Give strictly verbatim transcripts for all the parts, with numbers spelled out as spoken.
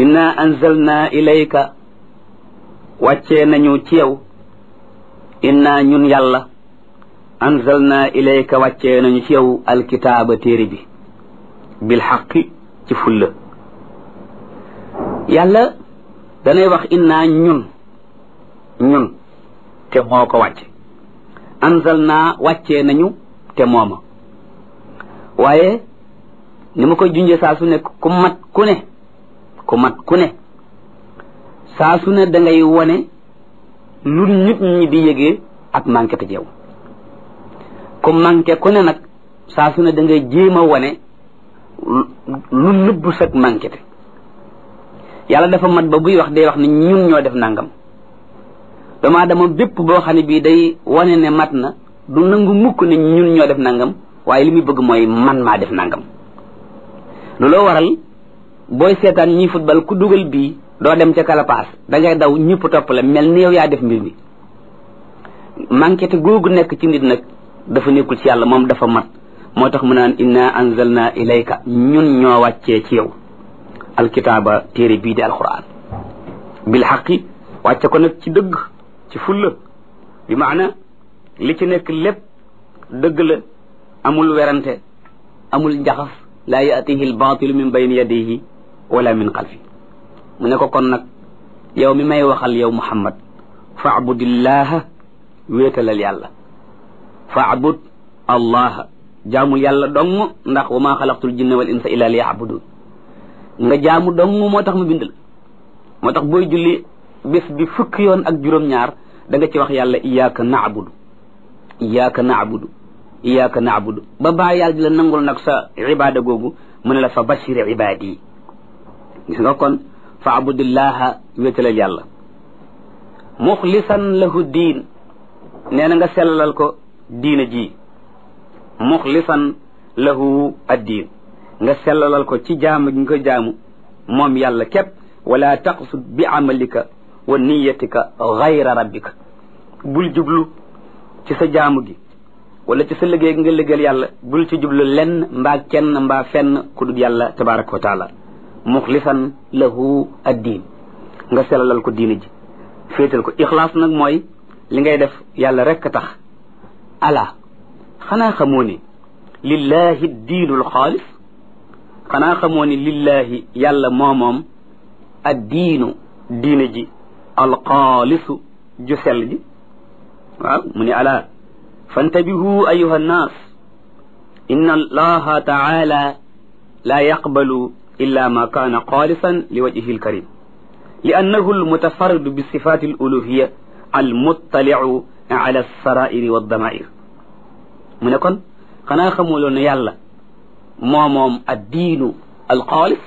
inna anzalna ilayka wàccee nañu ci yow inna ñun yàlla anzalna ilayka wàccee nañu ci yow alkitaaba téere bi bil xaqi ci fulla yàlla danay wax inna ñun ñun te moo ko wàcce anzalna wàccee nañu te mooma waaye ni ma koy junjee saa su ne ku mat ku ne ku mat ku ne saa su ne da ngay wone lu nit ñi di yëgee ak manqué te yow ku manqué ku ne nag saa su ne da ngay jéem a wone lu nëbbu sag manqué te yàlla dafa mat ba buy wax day wax ne ñun ñoo def nangam doomu aadama bépp boo xam ne bii day wane ne mat na du nangu mukk ne ñun ñoo def nangam waaye li muy bëgg mooy man maa def nangam looloo waral booy seetaan ñi football ku dugal bii doo dem ca kalapaas da ngay daw ñëpp topp la mel ni yow yaa def mbir mi manqué te googu nekk ci nit nag dafa nekkul ci yàlla moom dafa mat moo tax mu naan inna anzalna ilayka ñun ñoo wàccee ci yow alkitaaba téere bii di alquran bil xaqi wàcce ko nag ci dëgg ci fulla bi maana li ci nekk lépp dëgg la amul werante amul njaxas laa yaatihi albaatilu min bayni yadihi wala min xalfi mu ne ko kon nag yow mi may waxal yow muhammad faabudillaha wéetalal yàlla faabud allaha jaamu yàlla dong ndax wa maa xalaqtul jinna wal insa illa liya'budun nga jaamu dong moo tax mu bind la moo tax booy julli bés bi fukki yoon ak juróom-ñaar da nga ci wax yàlla iyyaka na'budu iyyaka na'budu iyyaka na'budu ba baa yàlla di la nangul nag sa ibaada googu mu ne la fa bashir ibaadi yi gis nga kon fa abudillaha wéetalal yàlla muxlisan lahu diin nee na nga sellalal ko diina ji muxlisan lahu addiin nga sellalal ko ci jaamu gi nga ko jaamu moom yàlla képp wala taqsud bi amalika wa niyatika gayra rabbika bul jublu ci sa jaamu gi wala ci sa liggéey nga liggéeyal yàlla bul ci jublu lenn mbaa kenn mbaa fenn ku dul yàlla tabaraka wa taala muxlisan lahu addiin nga sellalal ko diina ji féetal ko ixlaas nag mooy li ngay def yàlla rekk a tax ala xanaa xamoo ni lillahi diinul xaalis xanaa xamoo ni lillahi yàlla moomoom addiinu diina ji alxaalisu ju sell ji waaw mu ne ala fantabihu ayuha nnaas inna allaha taala la yaqbalu illa ma kaana xaalisan li wajhihi alkarim li annahu almutafarridu bi sifati aluluhiya almuttaliu ala alsarairi waddamair mu ne kon xanaa xamuloon ne yàlla moo moom addiinu alxaalis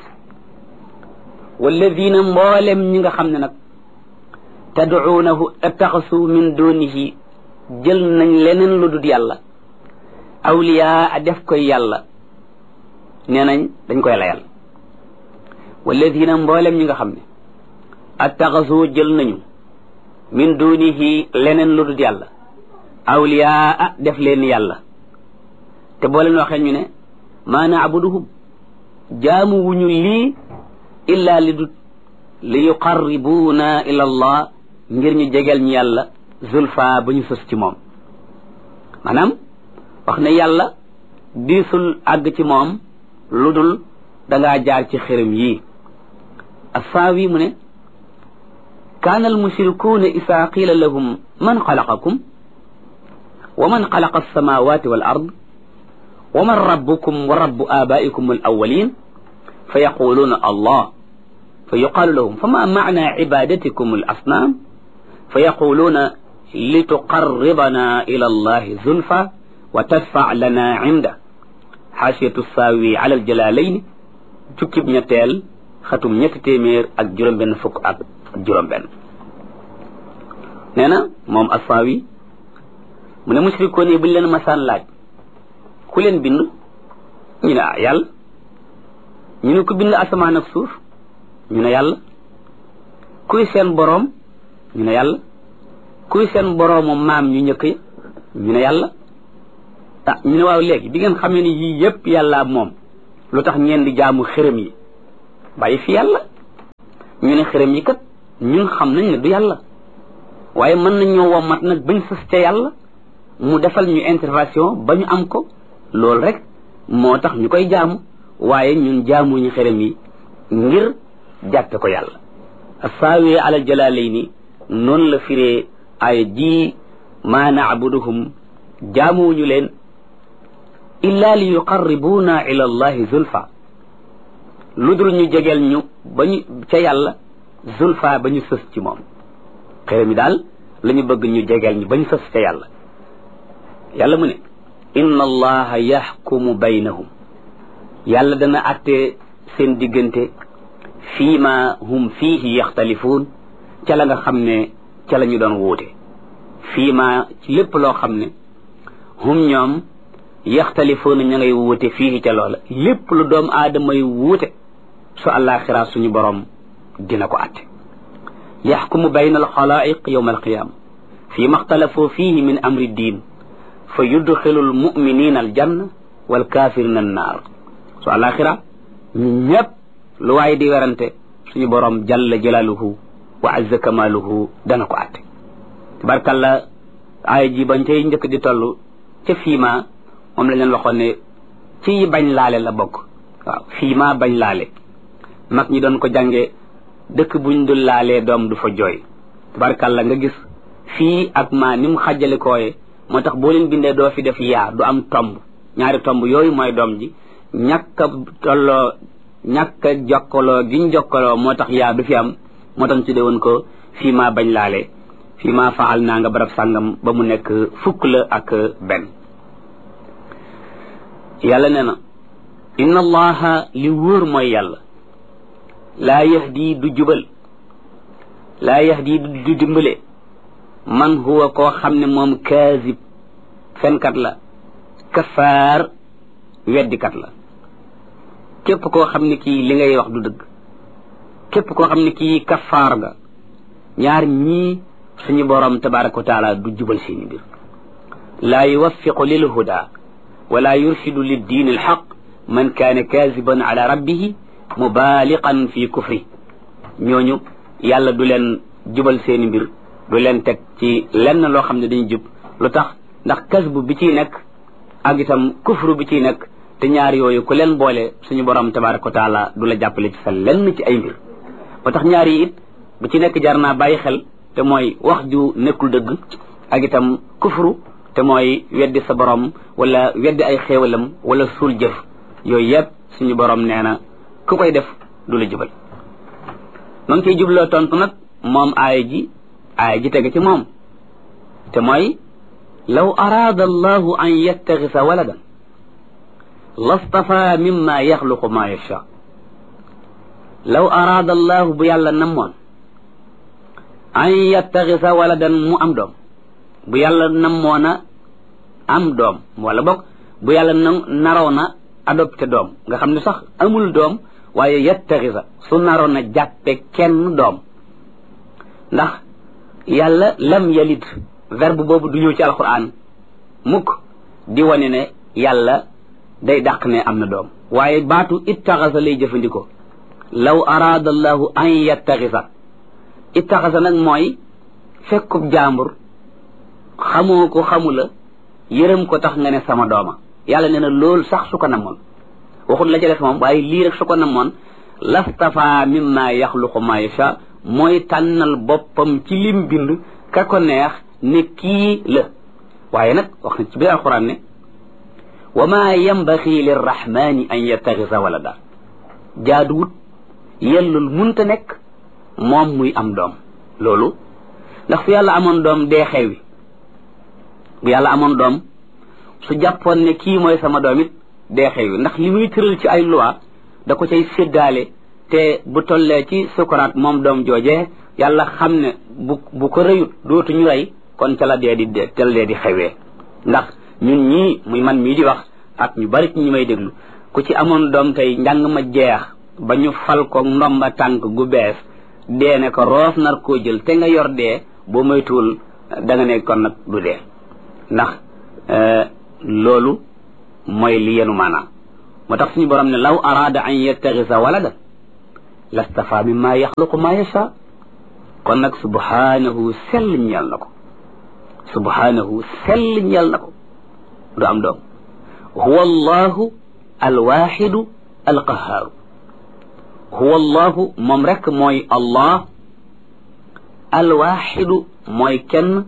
walladina mboolem ñi nga xam ne nag tadcuunahu attaxasu min dunihi jël nañ leneen lu dul yàlla awliyaa a def koy yàlla nee nañ dañ koy layal walladina mboolem ñi nga xam ne attaxasu jël nañu min dunihi leneen lu dul yàlla awliyaa a def leen yàlla te boo leen waxee ñu ne maa naabuduhum jaamu wuñu lii illa li dut li yuqarribuuna ila allah ngir ñu jegeel ñu yàlla zulfa ba ñu sës ci moom maanaam wax ne yàlla diisul àgg ci moom lu dul dangaa jaar ci xërëm yii assaawi mu ne kaana almushrikuuna isaa qiila lahum man xalaqakum wa man xalaqa alsamawati wal ard wa man rabbukum wa rabbu abaikum al awalin fa yaquluuna allah fa yuqaalu lahum fama maana ibadatikum al asnaam fa yaquluuna lituqarribana ila allahi zulfa wa tadfa lana inda xaasiyatu saawi ala aljalalayn jukkib ñetteel xatum ñetti téeméer ak juróom-benn fukk ak juróom-benn nee na moom assaawi mu ne mushrikoon yi buñ leen masaan laaj ku leen bind ñu ne ah yàlla ñu ne ku bind asamaan ak suuf ñu ne yàlla kuy seen boroom ñu ne yàlla kuy seen boroomu maam ñu njëkk yi ñu ne yàlla ah ñu ne waaw léegi bi ngeen xamee ni yii yëpp yàlla moom lu tax ngeen di jaamu xërëm yi bàyyi fi yàlla ñu ne xërëm yi kat ñun xam nañ ne du yàlla waaye mën nañ ñoo wommat nag bañ sës ca yàlla mu defal ñu intervention ba ñu am ko loolu rek moo tax ñu koy jaamu waaye ñun jaamuñu xërëm yi ngir jàppe ko yàlla assaawi alal jalaalayni noonu la firee ay ji maa naabuduhum jaamuwuñu leen illa li yuqarribuuna ila allahi zulfa lu dul ñu jegeel ñu ba ñu ca yàlla zulfa ba ñu sës ci moom xërëm yi daal la ñu bëgg ñu jegeel ñu ba ñu sës ca yàlla yàlla mu ne inna allaha yaxkumu baynahum yàlla dana àtte seen diggante fii ma hum fiihi yaxtalifuun ca la nga xam ne ca la ñu doon wuute fii ma ci lépp loo xam ne hum ñoom yaxtalifuun ña ngay wuute fii ca loola lépp lu doom aadama yi wuute su àllaaxira suñu borom dina ko àtte yaxkumu bayna alxalaa'iq yawma alqiyaama fii ma xtalafoo fiihi min amri diin fa yudxilu almuminina aljanna walkaafirina annaar su àllaaxira ñëpp lu waay di werante suñu borom jalla jalaaluhu wa azza kamaaluhu dana ko àtte tabarkalla aaya ji bañ cay njëkk di toll ca fiima moom la leen waxoon ne ci bañ laale la bokk waaw fiima bañ laale mag ñi doon ko jànge dëkk buñ dul laalee doom du fa jooy tabarkalla nga gis fii ak maa ni mu xàjjale kooye moo tax boo leen bindee doo fi def yaa du am tomb ñaari tomb yooyu mooy doom ji ñàkk a tolloo ñàkk a jokkaloo giñ jokkaloo moo tax yaa du fi am moo tax tudde woon ko fii maa bañ laale fii maa faal naa nga barab sàngam ba mu nekk fukk la ak benn yàlla nee na inna allaha li wóor mooy yàlla laa yahdi du jubal laa yahdi du dimbale man huwa koo xam ne moom kaazib fenkat la kafaar weddikat la képp koo xam ne kii li ngay wax du dëgg képp koo xam ne kii kafaar nga ñaar ñii suñu borom tabaraka wa taala du jubal seeni mbir laa yuwaffiqu lil huda wala yurshidu lid diin al haqq man kaana kaaziban ala rabbihi mubaaliqan fi kufri ñooñu yàlla du leen jubal seeni mbir du leen teg ci lenn loo xam ne dañu jub lu tax ndax kasbu bi ciy nekk ak itam kufru bi ciy nekk te ñaar yooyu ku leen boole suñu borom tabaraka wa taala du la jàppale ci sa lenn ci ay mbir ba tax ñaar yi it bu ci nekk jar naa bàyyi xel te mooy wax ju nekkul dëgg ak itam kufru te mooy weddi sa borom wala weddi ay xéewalam wala suul jëf yooyu yëpp suñu borom nee na ku koy def du la jubal ma ngi koy jubloo tontu nag moom aaya ji aaya ji tege ci moom te mooy law araada allahu an yattaxisa waladan lastafa mimma yaxluqu ma yacha law araada allahu bu yàlla namoon an yattaxisa waladan mu am doom bu yàlla namoona am doom wala bokk bu yàlla na naroona adopté doom nga xam ne sax amul doom waaye yattaxisa su naroon a jàppe kenn doom ndax yàlla lam yalid verbe boobu du ñëw ci alquran mukk di wane ne yàlla day dàq ne am na doom waaye baatu ittaxasa lay jëfandikoo law araada allahu an yattaxisa ittaxasa nag mooy fekkub jaambur xamoo ko xamula yërëm ko tax nga ne sama dooma yàlla nee na loolu sax su ko namoon waxut la ca def moom waaye lii rek su ko namoon lastafa mimma yaxluqu ma yasha mooy tànnal boppam ci lim bind ka ko neex ne kii la waaye nag wax na ci biir alquran ne wa ma yanbaxi lirrahmani an yattaxisa walada jaaduwut yellul munta nekk moom muy am doom loolu ndax fu yàlla amoon doom dee xewi bu yàlla amoon doom su jàppoon ne kii mooy sama doom it dee xewi ndax li muy tëral ci ay loi da ko cay séddaale te bu tollee ci sukuraat moom doom joojee yàlla xam ne bu bu ko rëyut dootuñu rey kon ca la dee di dee ca la dee di xewee ndax ñun ñii muy man mii di wax ak ñu bari ci ñi may déglu ku ci amoon doom tey njàng ma jeex ba ñu fal ko ndomba tànk gu bees dee ne ko roof nar koo jël te nga yor dee boo moytuwul da nga ne kon nag du dee ndax loolu mooy li yenu maanaam moo tax suñu borom ne law araada an yattaxisa walada lastafa mimma yaxluqu ma yasha kon nag subhanahu sell ñeel na ko subhanahu sell ñeel na ko du am doom huwa allahu alwaxidu alqahaaru huwa allahu moom rek mooy allah alwaxidu mooy kenn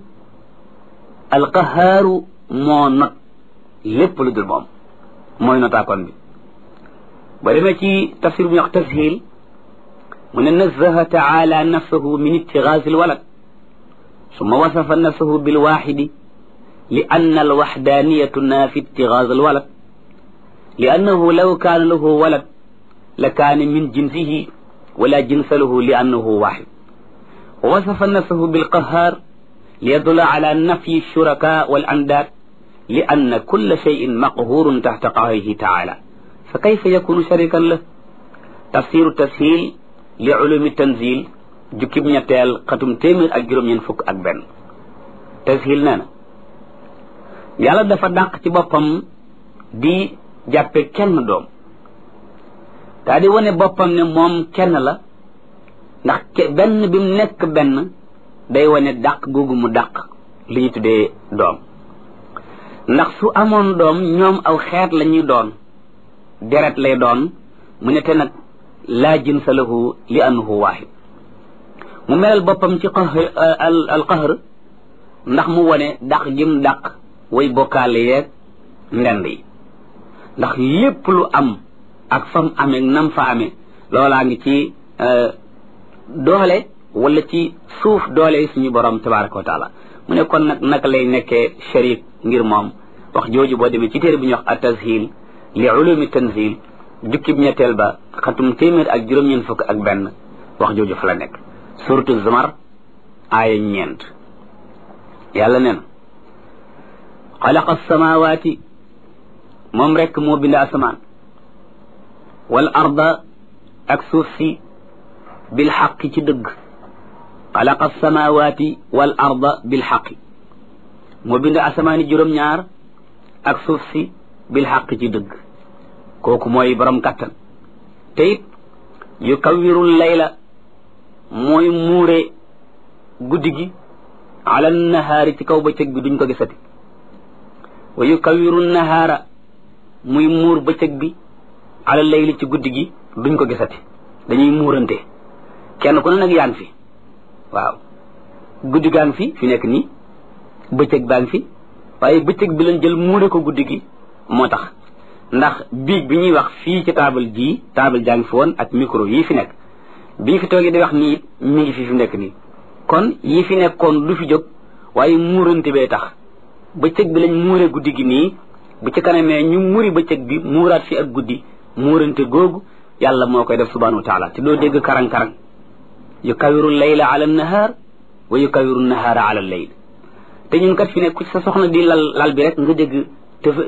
alqahaaru moo not lépp lu dul moom mooy notaakoon bi ba demee ci tafsir bu ñu wax tashil mu ne nazaha taala nafsahu min ittigaasi alwalad summa wasafa nafsahu bilwaxidi li anna alwaxdaniyatu naafi ittigaas alwalad li annahu law kaana lahu walad la kaana min jinsihi wala jinsa lahu li annahu waxid wa wasafa nafsahu bilqahaar li yadulla ala nafyi alshuraka walandaad li anna kulla cheyin maqhurun taxta qahrihi taala fa kayfa yakunu sharikan la tafsiru tashil li ulumi tanzil jukkib ñetteel xatum téeméer ak juróom-ñeent fukk ak benn tashil nee na yàlla dafa dàq ci boppam di jàppe kenn doom daa di wane boppam ne moom kenn la ndax benn bi mu nekk benn day wane dàq googu mu dàq li ñu tuddee doom ndax su amoon doom ñoom aw xeet la ñuy doon deret lay doon mu ne te nag laa jinsa lahu li annahu waahid mu melal boppam ci qahr al qahr ndax mu wane dàq jëm dàq way bokkaale yeeg ndend yi ndax lépp lu am ak fam amee nam fa amee loolaa ngi ci doole wala ci suuf doole suñu borom tabaraka wa taala mu ne kon nag naka lay nekkee sharik ngir moom wax jooju boo demee ci téere bi ñuy wax at-tashil li ulumi tanzil jukkib ñetteel ba xatum téeméer ak juróom-ñeent fukk ak benn wax jooju fa la nekk suratu zumar aaya ñeent yàlla neen xalaqa as-samawati moom rek moo bind asamaan wal arda ak suuf si bil xaqi ci dëgg xalaqa as-samawati wal arda bil xaqi moo bind asamaani juróom-ñaar ak suuf si bil xaqi ci dëgg kooku mooy borom kattan te it yu kawwirul layla mooy muure guddi gi ala nahaari ci kaw bëccëg bi duñ ko gisati wa yu kawwirul nahaara muy muur bëccëg bi ala layli ci guddi gi duñ ko gisati dañuy muurante kenn ku ne nag yaa ngi fi waaw guddi gaa ngi fi fi nekk nii bëccëg baa ngi fi waaye bëccëg bi lañ jël muure ko guddi gi moo tax ndax biig bi ñuy wax fii ci taabal ji taabal jaa ngi fi woon ak micro yii fi nekk bi ñu fi toogee di wax nii mi ngi fi fi nekk nii kon yii fi nekkoon du fi jóg waaye muurante bee tax bëccëg bi lañ muure guddi gi nii bu ci kanamee ñu muri bëccëg bi muuraat fi ak guddi muurante googu yàlla moo koy def subhanahu wa taala te doo dégg karang-karang yu kawiru layla ala nahaar wa yu kawiru nahaara ala layl te ñun kat fi ne ku sa soxna di lal lal bi rek nga dégg tëf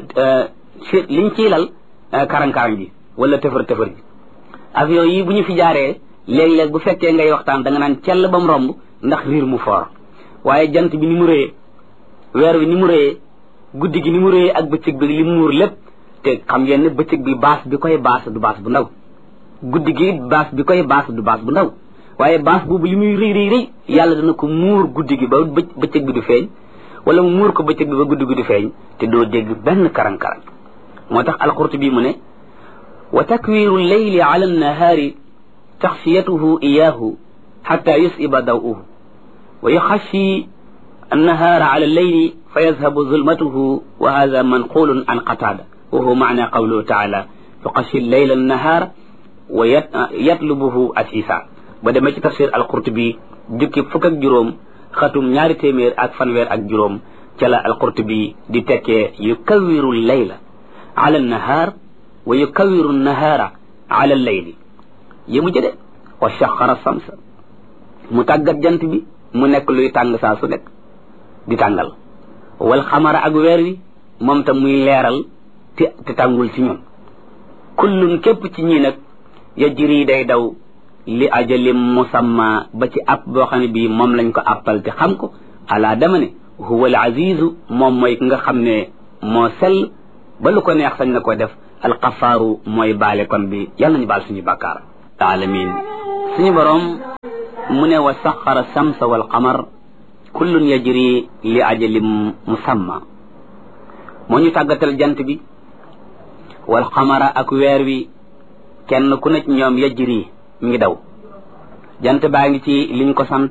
liñ ciy lal karang-karang ji wala tëfër tëfër ji avion yi bu ñu fi jaaree léeg-léeg bu fekkee ngay waxtaan da nga naan cell ba mu romb ndax riir mu foor waaye jant bi ni mu rëyee weer wi ni mu rëyee guddi gi ni mu rëyee ak bëccëg bi li mu muur lépp te xam ngeen ne bëccëg bi baas bi koy baas du baas bu ndaw guddi gi baas bi koy baas du baas bu ndaw waaye baas boobu li muy rëy rëy rëy yàlla dana ko muur guddi gi ba bëccëg bi du feeñ wala mu muur ko bëccëg bi ba guddi gi du feeñ te doo dégg benn karang-karang moo tax alqurtubi mu ne wa takwiru leyli ala annahaari taxfiyatuhu iyaahu xatta yusiba daw'uhu wa yuxashi annahaara ala alleyli fa yazhabu zulmatuhu wa hada manqulun an qatada wa huwa maana qawluhu taala yuxashi leyla annahaara wa yatlubuhu asisa ba demee ci tafsir alqurtubi jukki fukk ak juróom xatum ñaari téeméer ak fanweer ak juróom ca la alqurtubi di tekkee yukawiru leyla ala annahaar wa yukawiru annahaara ala alleyli yému jëde wa shaxara samsa mu tàggat jant bi mu nekk luy tàng saa su nekk di tàngal wal xamara ak weer wi moom tam muy leeral te te tàngul ci ñun kullun képp ci ñii nag yajri day daw li ajalim musamma ba ci app boo xam ne bii moom lañ ko appal te xam ko alaa dama ne huwa al azizu moom mooy ki nga xam ne moo sell ba lu ko neex sañ na ko def alxafaaru mooy baale kon bi yàlla nañu baal suñu bàkkaar alamin suñu borom mu ne wa saxara samsa wal qamar kullun yajri li ajalin musamma moo ñu tàggatal jant bi wal qamara ak weer wi kenn ku nekk ñoom yajri mi ngi daw jant baa ngi ci liñ ko sant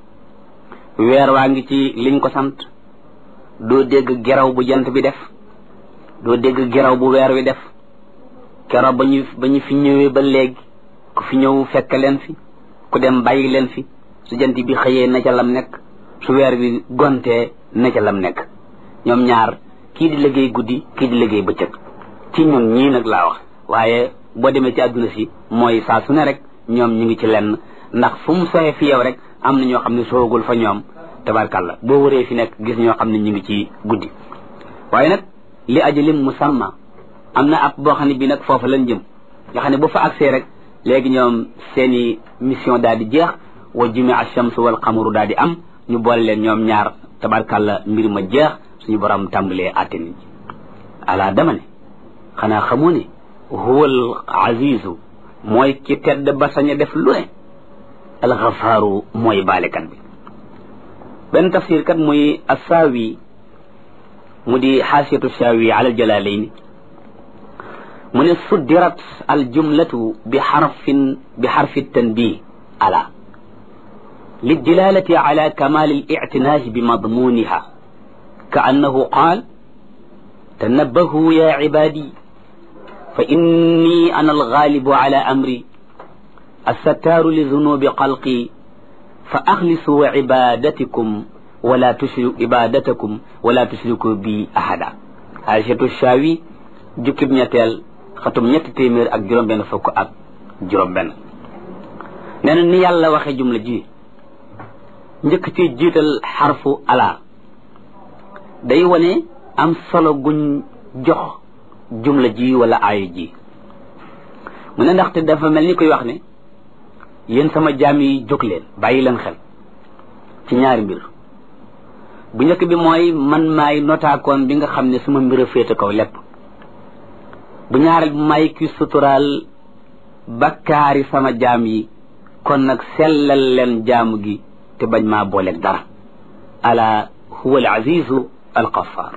weer waa ngi ci liñ ko sant doo dégg geraw bu jant bi def doo dégg geraw bu weer wi def kero ba ñu ba ñu fi ñëwee ba léegi ku fi ñëw fekk leen fi ku dem bàyyi leen fi su jant bi xëyee na ca lam nekk su weer wi gontee na ca lam nekk ñoom ñaar kii di liggéey guddi kii di liggéey bëccëg ci ñun ñii nag laa wax waaye boo demee ci àdduna si mooy saa su ne rek ñoom ñu ngi ci lenn ndax fu mu soxee fi yow rek am na ñoo xam ne soogul fa ñoom tabarkàlla boo wëree fi nekk gis ñoo xam ne ñu ngi ci guddi waaye nag li ajalim musamma am na ab boo xam ne bii nag foofu lañ jëm nga xam ne bu fa agsee rek léegi ñoom seeni mission daal di jeex wa jumi ash-shamsu wal qamaru daal di am ñu boole leen ñoom ñaar tabarkàlla mbir ma jeex suñu borom tàmbalee àtte nit ñi ala dama ne xanaa xamu ne huwal azizu mooy ki tedd ba sañ a def lu ne alxafaaru mooy baalekat bi benn tafsir kat muy assaawi mu di xaasiyatu saawi ala jalalayn mu ne suddirat aljumlatu bi xarfin bi xarfi tanbih ala liddilalati ala kamal alictinaahi bi madmuniha ka annahu qaal tanabbahu ya cibaadi fa inni ana algaalibu ala amri الستار لذنوب خلقي فأخلصوا عبادتكم ولا تشركوا عبادتكم ولا تشركوا بي أحدا عائشة الشاوي جوكب ñetteel xatum ñetti téeméer ak juróom benn fukk ak juróom benn nee na ni yàlla waxee jumla ji njëkk ci jiital xarfu ala day wane am solo guñ jox jumla ji wala aaya ji mu ne ndaxte dafa mel ni koy wax ne yéen sama jaam yi jóg leen bàyyi leen xel ci ñaari mbir bu njëkk bi mooy man maay notaakoon bi nga xam ne suma mbir a féete kaw lépp bu ñaareel bi maay ki suturaal bakkaari sama jaam yi kon nag sellal leen jaamu gi te bañ maa booleeg dara ala huwa al azizu al ghaffar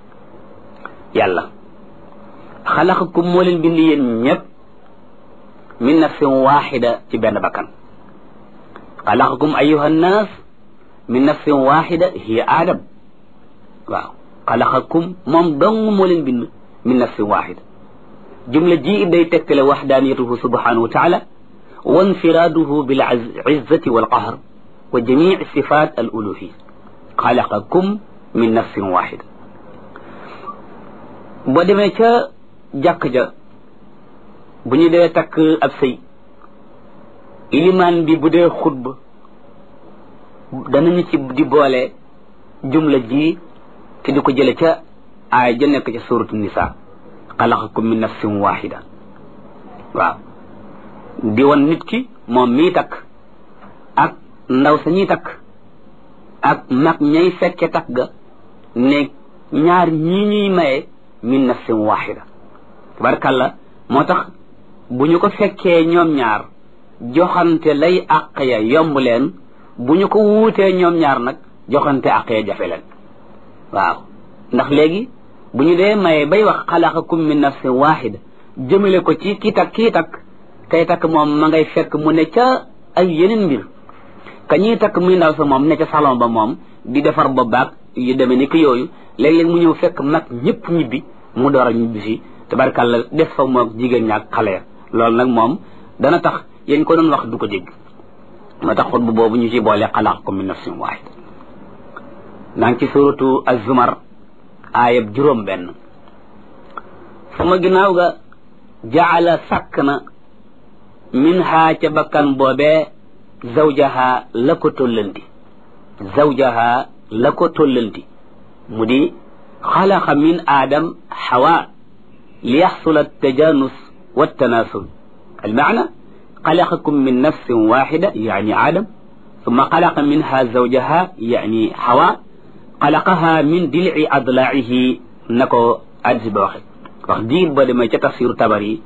yàlla xalaqakum moo leen bind yéen ñëpp min nafsin waxida ci benn bakkan xalaqakum ayuha nnaas min nafsin waxida hiya aadam waaw xalaqakum moom dong moo leen bind min nafsin waxida jumla ji day tekkale waxdaaniyatuhu subhanahu wa taala wa infiraaduhu bil izzati wal qahr wa jamici sifat al uluhiyya xalaqakum min nafsin waxida boo demee ca jàkk ja bu ñu dee takk ab sëy ilimaan bi bu dee xutba danañu ci di boole jumla ji te di ko jële ca aaya ja nekk ca suratu nisa xalaqakum min nafsin waxida waaw di won nit ki moom mii takk ak ndaw sa ñuy takk ak mag ñay fekke takk ga ne ñaar ñii ñuy maye min nafsin waxida tabarkàlla moo tax bu ñu ko fekkee ñoom ñaar joxante lay àq ya yomb leen bu ñu ko wuutee ñoom ñaar nag joxante àq ya jafe leen waaw ndax léegi bu ñu dee maye bay wax xalaqakum min nafsin waxida jëmale ko ci kii takk kii takk kay takk moom ma ngay fekk mu ne ca ay yeneen mbir ka ñuy takk muy ndaw sa moom ne ca salon ba moom di defar ba baag yu demee ni ki yooyu léeg-léeg mu ñëw fekk mag ñëpp ñibbi mu door a ñibbi si tabarkàlla def fa moog jigéen ñaak xale ya loolu nag moom dana tax yéen ko doon wax du ko dégg moo tax xutba boobu ñu ci boole xalaqakum min nafsin waxida naa ngi ci suratu az-zumar aayab juróom benn sama ginnaaw ga jaala sàkk na min ha ca bakkan boobee zawjaha la ko tollanti zawjaha la ko tollanti mu di xalaqa min aadam xawa ليحصل التجانس والتناسل المعنى خلقكم من نفس واحدة يعني آدم ثم خلق منها زوجها يعني حواء خلقها من دلع أضلاعه نكو أجز بوخي wax diir ba demee ca tafsiru tabari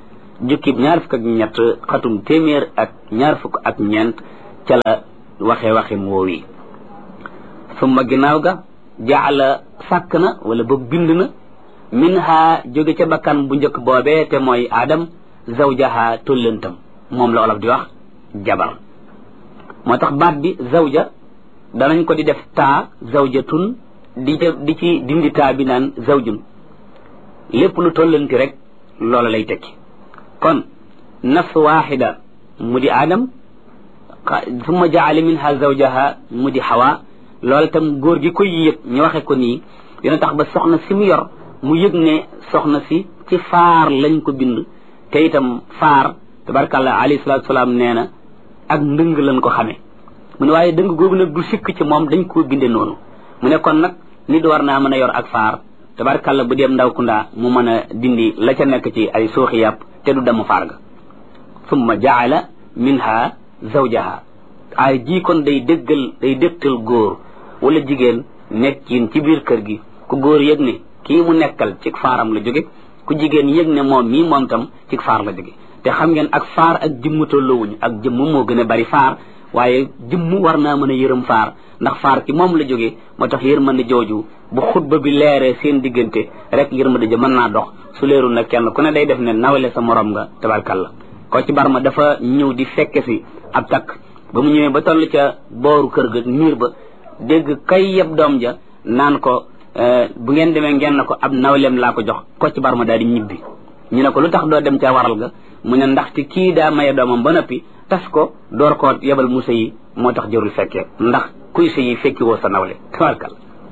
jukkib ñaar fukk ak ñett xatum téeméer ak ñaar fukk ak ñeent ca la waxee waxe woow yi summa ginnaaw ga jaala sàkk na wala ba bind na min ha jóge ca bakkan bu njëkk boobee te mooy aadam zawjaha tollantam moom la olof di wax jabar moo tax baat bi zawja danañ ko di def taa zawjatun di di ci dindi taa bi naan zawjun lépp lu tollanti rek loola lay tekki kon nafs waxida mu di aadam summa jaala minha zawjaha mu di xawa loolu itam góor gi koy yëg ñu waxe ko nii dina tax ba soxna si mu yor mu yëg ne soxna si ci faar lañ ko bind te itam faar tabarkàllah alayhi salaatu salaam nee na ak ndëng lañ ko xamee mu ne waaye dëng googu nag du sikk ci moom dañ koo binde noonu mu ne kon nag nit war naa mën a yor ak faar tabarkàllah bu dem ndaw kundaa mu mën a dindi la ca nekk ci ay suuxi yàpp te du dem faar ga summa jaala minha zawjaha ay ji kon day dëggal day dëgtal góor wala jigéen nekkin ci biir kër gi ku góor yëg ne kii mu nekkal ci faaram la jóge ku jigéen yëg ne moom mii moom tam ci faar la jóge te xam ngeen ak faar ak jëmm tolloowuñu ak jëmm moo gën a bari faar waaye jëmm war naa mën a yërëm faar ndax faar ci moom la jóge moo tax yërmande jooju bu xutba bi leeree seen diggante rek yërmande ja mën naa dox su leerul nag kenn ku ne day def ne nawle sa morom nga tabarkalla ko ci barma dafa ñëw di fekke si ab takk ba mu ñëwee ba toll ca booru kër ga miir ba dégg kay yeb doom ja naan ko bu ngeen demee ngeen na ko ab nawleem laa ko jox ko ci barma daal di ñibbi ñu ne ko lu tax doo dem ca waral ga mu ne ndaxte kii daa maye doomam ba noppi tas ko door koo yebal musa yi moo tax jërul fekkee ndax kuy sa yi fekki woo sa nawle tabarkal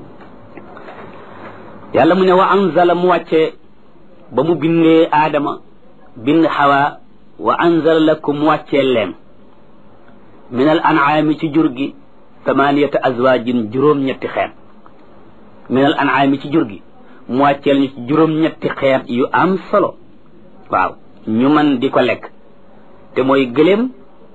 yàlla mu ne wa anzala mu wàccee ba mu bindee aadama bind xawa wa anzala lakum mu wàccee leen min al an'aami ci jur gi thamaniyata azwaajin juróom-ñetti xeet min al an'aami ci jur gi mu wàcceel ñu ci juróom-ñetti xeet yu am solo waaw ñu mën di ko lekk te mooy gëléem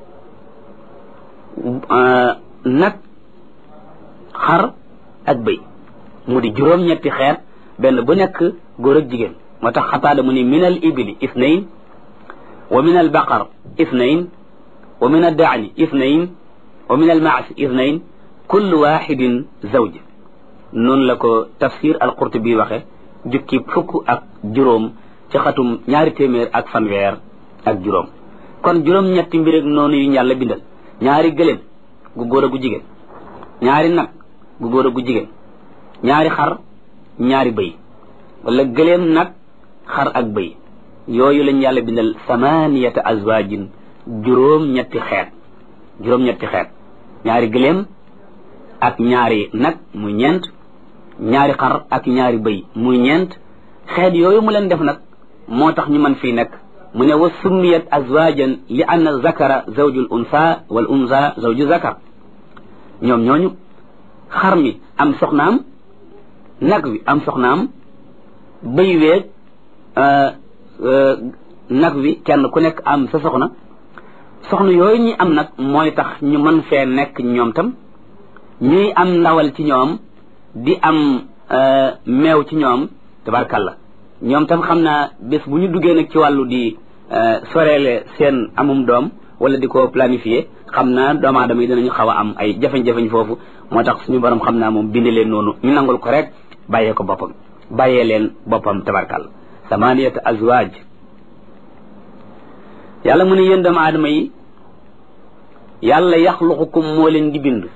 nag xar ak bëy mu di juróom-ñetti xeet benn bu nekk góor ak jigéen moo tax xataada mu ni min al ibili ithnayn wa min al baqar ithnayn wa min al daani ithnayn wa min al maasi ithnayn kullu waxidin zawj noonu la ko tafsir al qurtubi waxe jukki fukk ak juróom ci xatum ñaari téeméer ak fanweer ak juróom kon juróom-ñetti mbir ak noonu yu yàlla bindal ñaari gëléem gu góor a gu jigéen ñaari nag gu góor a gu jigéen ñaari xar ñaari bëy wala gëléem nag xar ak bëy yooyu lañ yàlla bindal samaniyata azwaajin juróom-ñetti xeet juróom-ñetti xeet ñaari gëléem ak ñaari nag muy ñeent ñaari xar ak ñaari bëy muy ñeent xeet yooyu mu leen def nag moo tax ñu mën fii nekk mu ne wa summiyat azwajan li anna zakara zawjul unsa wal unsa zawju zakar ñoom ñooñu xar mi am soxnaam nag wi am soxnaam bëy weeg nag wi kenn ku nekk am sa soxna soxna yooyu ñi am nag mooy tax ñu mën fee nekk ñoom tam ñuy am ndawal ci ñoom di am meew ci ñoom tabarkalla ñoom tam xam naa bés bu ñu duggee nag ci wàllu di soreele seen amum doom wala di ko planifier xam naa doomu aadama yi dinañu xaw a am ay jafeñ-jafeñ foofu moo tax suñu borom xam naa moom bind leen noonu ñu nangul ko rek bàyyee ko boppam bàyyee leen boppam tabarkalla samaniyata azwaaj yàlla mu ne yéen doomu aadama yi yàlla yaxluqukum moo leen di bind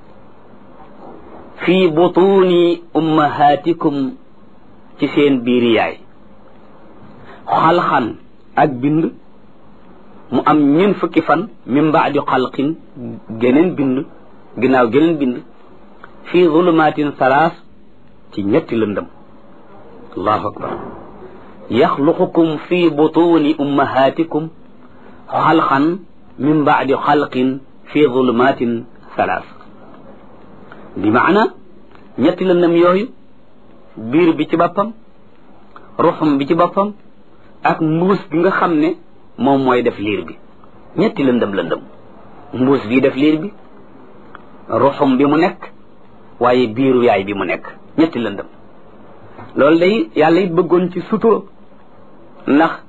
fii butuni ummahatikum ci seen biiri yaay xalxan ak bind mu am ñeen fukki fan min baadi xalqin geneen bind ginnaaw geneen bind fii zulumatin salaas ci ñetti lëndëm allahu akbar yaxluqukum fii butuni ummahatikum xalxan min baadi xalqin fii zulumatin salaas bi maana ñetti lëndëm yooyu biir bi ci boppam ruxum bi ci boppam ak mbuus bi nga xam ne moom mooy def liir bi ñetti lëndëm lëndëm mbuus bii def liir bi ruxum bi mu nekk waaye biiru yaay bi mu nekk ñetti lëndëm loolu day yàlla it bëggoon ci sutura ndax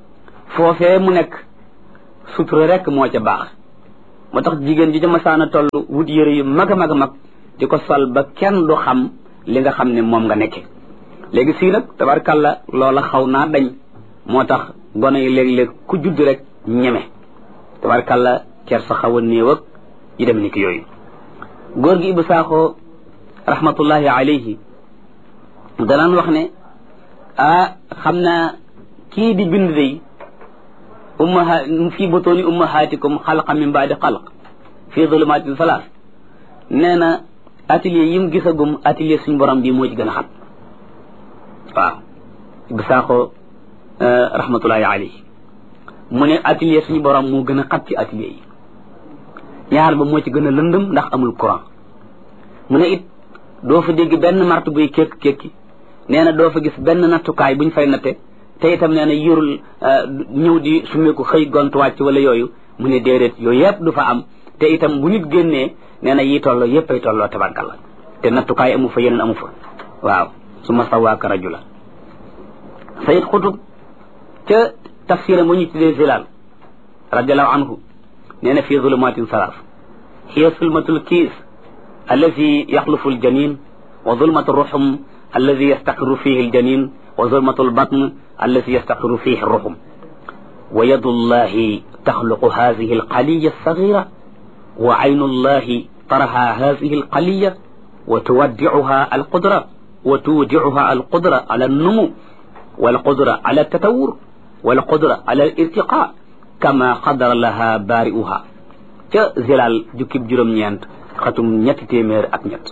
foofee mu nekk sutura rek moo ca baax moo tax jigéen ji ca masaana toll wut yëre yu mag a mag a mag di ko sol ba kenn du xam li nga xam ne moom nga nekke léegi sii nag tabarkalla loola xaw naa dañ moo tax gone yi léeg-léeg ku judd rek ñeme tabarkalla ker sa xaw a néew ak yi dem ni ki yooyu góor gi Ibou Sakho rahmatullahi alayhi danaan wax ne ah xam naa kii di bind day ummaha fii butuuni ummahaatikum xalqa min baadi xalq fii zulumatin salaas nee na atelier yi mu gisagum atelier suñ borom bi moo ci gën a xat waaw Ibou Sakho rahmatullahi alayhi mu ne atelier suñu borom moo gën a xat ci atelier yi ñaar ba moo ci gën a lëndëm ndax amul courant mu ne it doo fa dégg benn martu buy kékk kékki nee na doo fa gis benn nattukaay buñ fay natte te itam nee na yorul ñëw di sumeeku xëy gont wàcc wala yooyu mu ne déedéet yooyu yëpp du fa am te itam bu nit génnee nee na yi tolloo yëpp ay tolloo tabarkalla te nattukaay amu fa yeneen amu fa waaw su ma sawaaka rajula sayid xutub ca tafsiram bu ñu tuddee zilal radiallahu anhu nee na fii zulumatin salaas hiya zulmatul kiis alladi yaxlufu aljanin wa zulmatu ruxum alladi yastaqiru fihi aljanin wa zulmatu albatn alladi yastaqiru fihi ruxum wa yadu llahi taxluqu hadihi alqaliya alsagira wa aynu llahi taraha hadihi alqaliya wa tuwaddicuha alqudra wa tuwdicuha alqudra ala alnumu walqudra ala altatawur walqudra ala alirtiqa kama qadara laha baari'uha ca zilal jukkib juróom-ñeent xatum ñetti téeméer ak ñett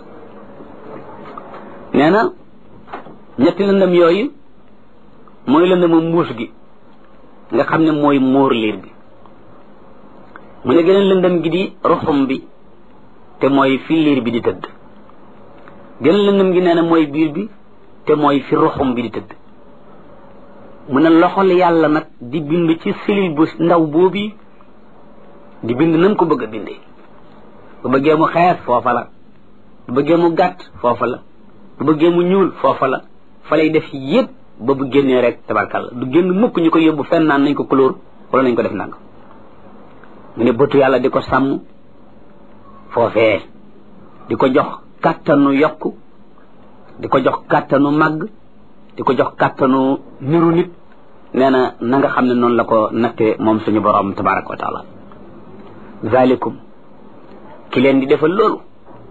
nee na ñetti lëndëm yooyu mooy lëndëmu mbuus gi nga xam ne mooy móor liir bi mu ne geneen lëndëm gi di ruxum bi te mooy fi liir bi di tëdd geneen lëndëm gi nee na mooy biir bi te mooy fi ruxum bi di tëdd mu ne loxol yàlla nag di bind ci silil bu ndaw boobu di bind nam ko bëgg a bindee bu bëggee mu xees foofa la bu bëggee mu gàtt foofa la bu bëggee mu ñuul foofa la fa lay def yépp ba bu génnee rek tabarkalla du génn mukk ñu ko yóbbu fenn naan nañ ko couleur wala nañ ko def nang mu ne bëtu yàlla di ko sàmm foofee di ko jox kàttanu yokku di ko jox kàttanu màgg di ko jox kàttanu niru nit nee na na nga xam ne noonu la ko natte moom suñu borom tabaraka wa taala zalikum ki leen di defal loolu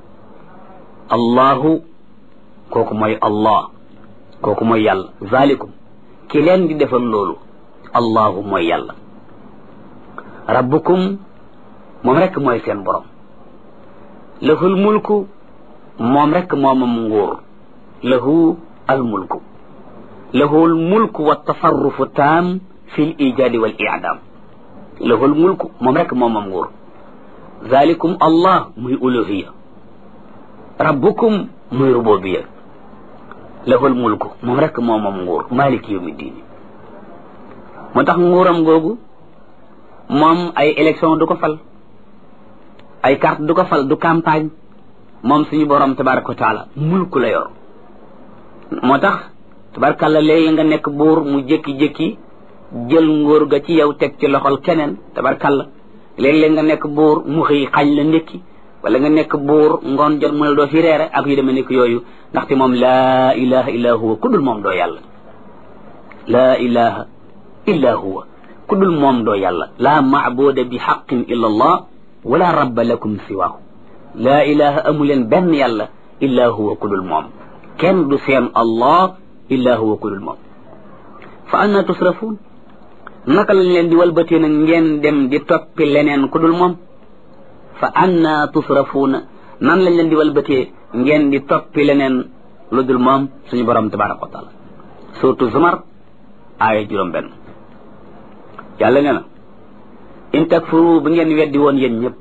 allahu kooku mooy allah kooku mooy yàlla zalikum ki leen di defal loolu allahu mooy yàlla rabbukum moom rekk mooy seen borom lahul mulku moom rekk moomam nguur lahu al mulku lahu al mulku wa tasarrufu taam fi l ijaadi wal iadaam lahu al mulku moom rekk moomam nguur zalikum allah muy uluhiya rabbukum muy rububiya lahu al mulku moom rekk moomam nguur maliki yawmi diini moo tax nguuram googu moom ay élection du ko fal ay carte du ko fal du campagne moom suñu borom tabaraka wa taala mulku la yor moo tax tabarakàlla léegi nga nekk buur mu jékki-jékki jël nguur ga ci yow teg ci loxol keneen tabarakàlla léeg-léeg nga nekk buur mu xëy xañ la ndékki wala nga nekk buur ngoon jot mu ne doo fi reere ak yu demee nekk yooyu ndaxte moom laa ilaha illa huwa ku dul moom doo yàlla laa ilaha illa huwa ku dul moom doo yàlla laa maabuda bi xaqin illa allah wala rabba lakum siwaahu laa ilaha amuleen benn yàlla illa huwa ku dul moom kenn du seen allah illa huwa ku dul moom fa anna tusrafuun naka lañ leen di walbatee nag ngeen dem di toppi leneen ku dul moom fa anna tusrafuuna nan lañ leen di walbatee ngeen di toppi leneen lu dul moom suñu borom tabaraka wa taala surtout zumar aaya juróom benn yàlla nee na in takfuru bu ngeen weddi woon yéen ñëpp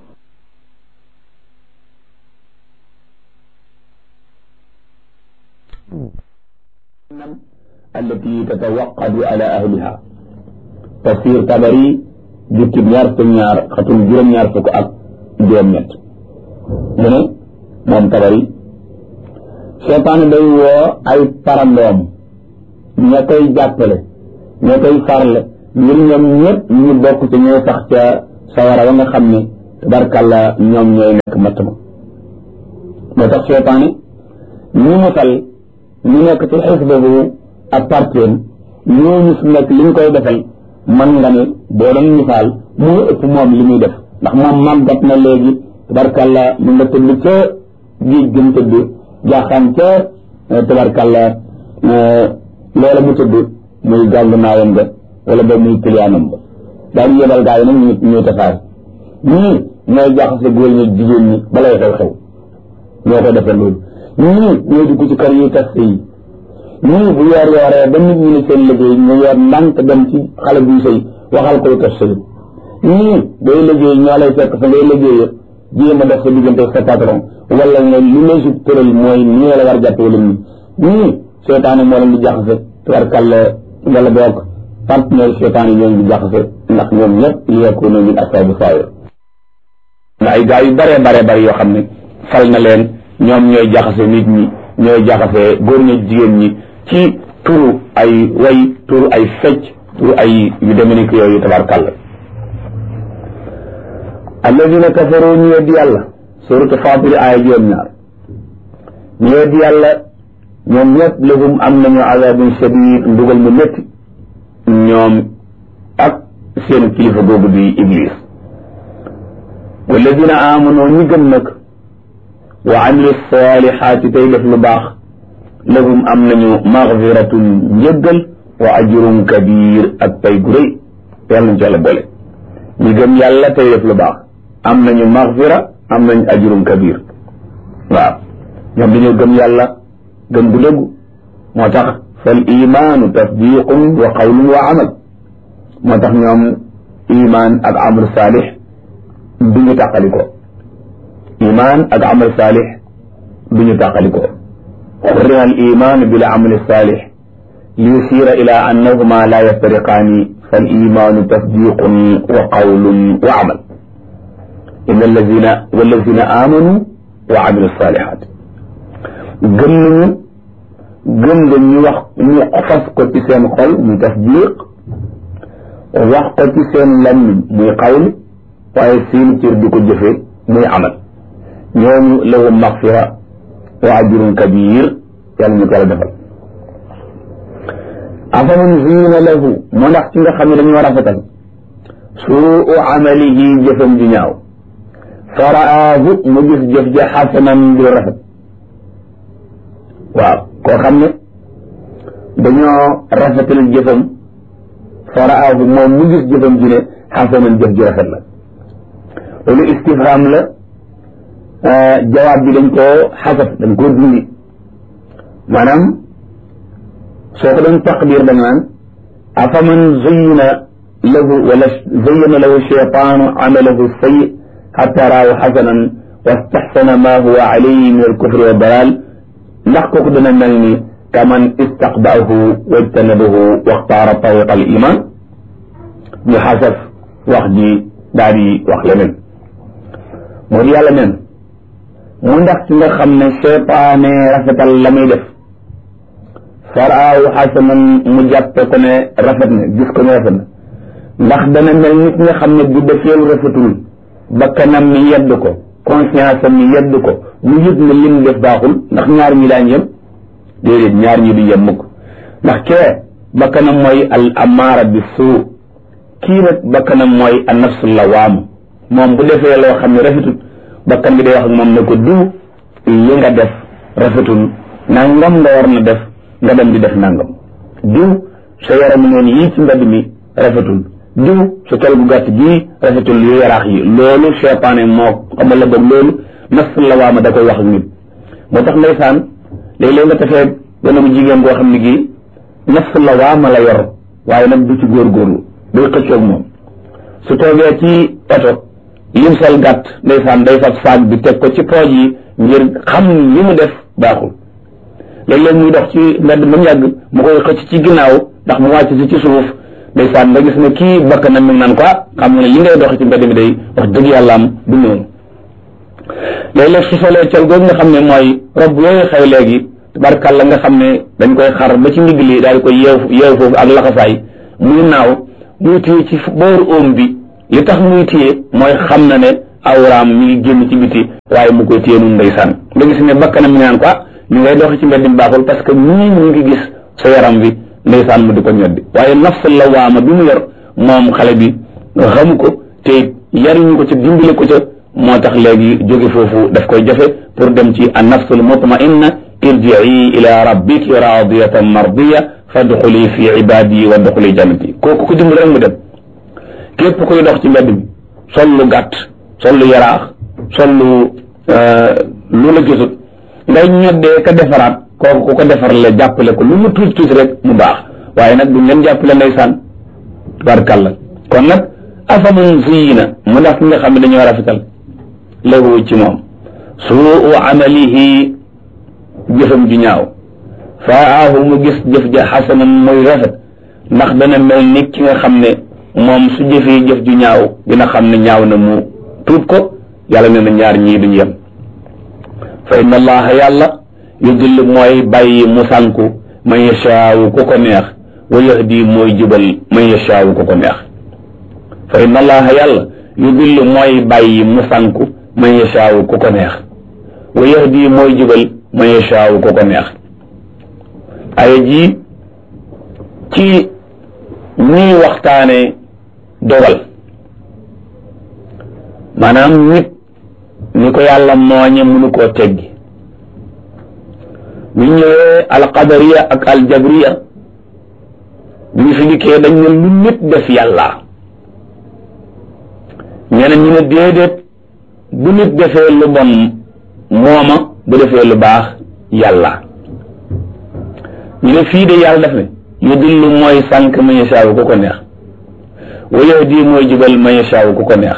التي تتوقد على أهلها تفسير طبري جبت ñaar fukk ñaar xatul juróom ñaar fukk ak juróom ñett mu ne moom tabari seytaane day woo ay parandoom ña koy jàppale ña koy farle ngir ñoom ñëpp ñu bokk ci ñooy sax ca sawara wa nga xam ne tabarkàlla ñoom ñooy nekk matt ma moo tax seytaane ñu musal ñu nekk ci xis boobu ak parteem ñooñu fi nekk li ñu koy defal man nga ne boo doon misaal moo ëpp moom li muy def ndax moom màggat na léegi tabarkàlla mu nga tëdd ca géej gëm tëdd jaaxaan ca tabarkàlla loola mu tëdd muy gàllu naayam ga wala ba muy kiliyaanam ba daañu yebal gaa yi nag ñu ñuy tasaare ñii ñooy jaxase góor ñi jigéen ñi balay xew xew ñoo ko defee loolu ñii ñooy dugg ci kër yi tas yi ñii bu yoor yooree ba nit ñi ne seen liggéey ñu yor ndànk dem ci xale buy sëy waxal ko lu tas sëy ñii day liggéey ñoo lay fekk fa ngay liggéey jéem a def sa diggante sa patron wala nga li lay sub tëral mooy nii la war jàpp wala nii ñii seetaane moo leen di jaxase tubarkàlla wala boog partenaire seetaan yi ñooñu di jaxase ndax ñoom ñëpp yeekuna min asaabu saayir na ay gaa yu bare bare bare yoo xam ne fal na leen ñoom ñooy jaxase nit ñi ñooy jaxase góor ñi jigéen ñi ci turu ay way turu ay fecc turu ay yu demee ni yooyu tabarkàlla alladina kafaru ñu weddi yàlla suratu Faatir aaya juróom ñaar ñu weddi yàlla ñoom ñëpp lahum am nañu azabun shadid mbugal mu métti ñoom ak seen kilifa googu di iblis walladina amanu ñi gëm nag wa amilu salihaati tey def lu baax lahum am nañu magfiratun njëggal wa ajrun kabir ak pay gu rëy yàlla nañ ci yàlla boole ñi gëm yàlla tey def lu baax am nañu magfira am nañu ajrun kabir waaw ñoom dañoo gëm yàlla gëm gu dëggu moo tax fal imaanu tasdiqun wa qawlun wa amal moo tax ñoom iman ak amal saalix du ñu tàqaliko iman ak amal saalix du ñu tàqaliko xurrima al iman bil amal saalix liyusira ila annahuma la yaftariqaani fal imaanu tasdiqun wa qawlun wa amal inna allazina wallazina amanu wa amilu salihat gëm nañu gëm nga ñu wax ñu fas ko ci seen xol muy tasdiq wax ko ci seen làmmiñ muy xawli waaye seen cër di ko jëfe muy amal ñooñu lahum maxfira wa ajrun kabir yàlla ñu ko la defal afaman zina lahu moo ndax ci nga xam ne dañoo rafetal suu amalihi jëfam ji ñaaw faraahu mu gis jëf ja xasanan di rafet waaw koo xam ne dañoo rafetal jëfam faraahu moom mu gis jëfam ji ne xasanan jëf ji rafet la loolu istifham la jawaab bi dañ koo xasaf dañ koo dindi maanaam soo ko doon taqdir da nga naan afaman zayyana lahu wala zayyana lahu shaytaanu amalahu sayyi xatta raahu xasanan wastaxsana ma huwa alayhi min alkufri wa dalal ndax kooku dana mel ni kaman istaqbaahu wajtanabahu waxtaara tariqa al iman ñu xasaf wax ji daal di wax leneen moo di yàlla neen mu ndax ci nga xam ne seytaane rafetal la muy def faraahu xasanan mu jàppe ko ne rafet na gis ko ne rafet na ndax dana mel nit nga xam ne bu defee lu rafetul bakkanam mi yedd ko conscience am mi yedd ko mu yëg ne lim def baaxul ndax ñaar ñi daañ yem déedéet ñaar ñi du yem mukk ndax kee bakkanam mooy al amaara bi suu kii nag bakkanam mooy an nafsu lawaam moom bu defee loo xam ne rafetul bakkan bi day wax ak moom ne ko diw li nga def rafetul nangam nga war na def nga dem di def nangam diw sa yaramu noonu yii ci mbedd mi rafetul diw sa tol gu gàtt gii rafetul yu yaraax yi loolu seytaane moo xamal la boog loolu nafsu lawaama da koy wax ak nit moo tax ndeysaan léeg-léeg nga tafee gën a bu jigéen goo xam ne gii nafsu lawaama la yor waaye nag du ci góorgóorlu day xëccoog moom su toogee ci oto lim sol gàtt ndeysaan day fab saag bi teg ko ci pooj yi ngir xam li mu def baaxul léeg-léeg muy dox ci mbedd ba mu yàgg mu koy xëcc ci ginnaaw ndax mu wàcc si ci suuf ndeysaan nga gis ne kii bakk na mi ngi naan ko xam nga ne li ngay dox ci mbedd mi day wax dëgg yàlla am du noonu léeg-léeg su solee col googu nga xam ne mooy rob yooyu xew léegi tabarkàlla la nga xam ne dañ koy xar ba ci ndigg li daal di koy yeew yeew foofu ak laxasaay muy naaw muy téye ci booru óom bi li tax muy téye mooy xam na ne awraam mi ngi génn ci biti waaye mu koy téye nun ndeysaan nga gis ne bakkanam mi naan ko ñu ngay doxi ci mbedd mi baaxul parce que ñii ñu ngi gis sa yaram bi ndeysaan mu di ko ñoddi waaye nafs lawaama bi mu yor moom xale bi xamu ko te yaruñu ko ca dimbale ko ca moo tax léegi jóge foofu daf koy jafe pour dem ci an nafsul mutmainna irji'i ila rabbiki radiyatan mardiya fadxuli fi ibadi wa dxuli jannati kooku ko dimbale rek mu dem képp koy dox ci mbedd mi sol lu gàtt sol lu yaraax sol lu lu la gisut ngay ñoddee ka defaraat kooku ku ko defar la jàppale ko lu mu tuuti tuuti rek mu baax waaye nag duñ leen jàppale ndeysaan barkalla kon nag afaman ziyina mu ndax ki nga xam ne dañoo rafetal lahu ci moom suu amalihi jëfam ju ñaaw faahu mu gis jëf ja xasanan muy rafet ndax dana mel ni ki nga xam ne moom su jëfee jëf ju ñaaw dina xam ne ñaaw na mu tuub ko yàlla nee na ñaar ñii duñu yem fa inna allaha yàlla yudillu mooy bàyyi mu sànku man yashaawu ku ko neex wa yahdi mooy jubal man yashaawu ku ko neex fa inna allaha yàlla yudillu mooy bàyyi mu sànku man yashaawu ku ko neex wa yahdi mooy jubal man yashaawu ku ko neex aya ji ci ñuy waxtaane dogal maanaam nit ni ko yàlla mooñe mënu koo teggi bu ñëwee alqadariya ak aljabriya bu ñu fi dikkee dañ ne lu nit def yàlla ñeneen ñu ne déedéet bu nit defee lu bon mooma bu defee lu baax yàlla ñu ne fii de yàlla def ne yudillu mooy sànq man yashaawu ku ko neex wa yahdi mooy jubal man yashaawu ku ko neex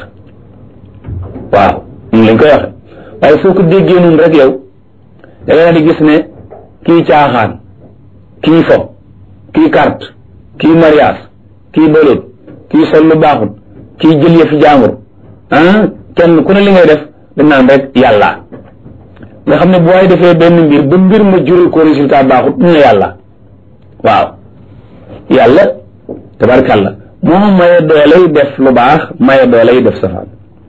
waaw ñun lañ koy waxe waaye soo ko déggee noonu rek yow da nga di gis ne kii caaxaan kii fo kii carte kii mariage kii bëloot kii sol lu baaxut kii jël yëfi jaambur ah kenn ku ne li ngay def dañ naan rek yàlla nga xam ne bu waay defee benn mbir ba mbir ma jural ko résultat baaxut ñu ne yàlla waaw yàlla tabarkàlla moo maye dooley def lu baax maye dooley def safaan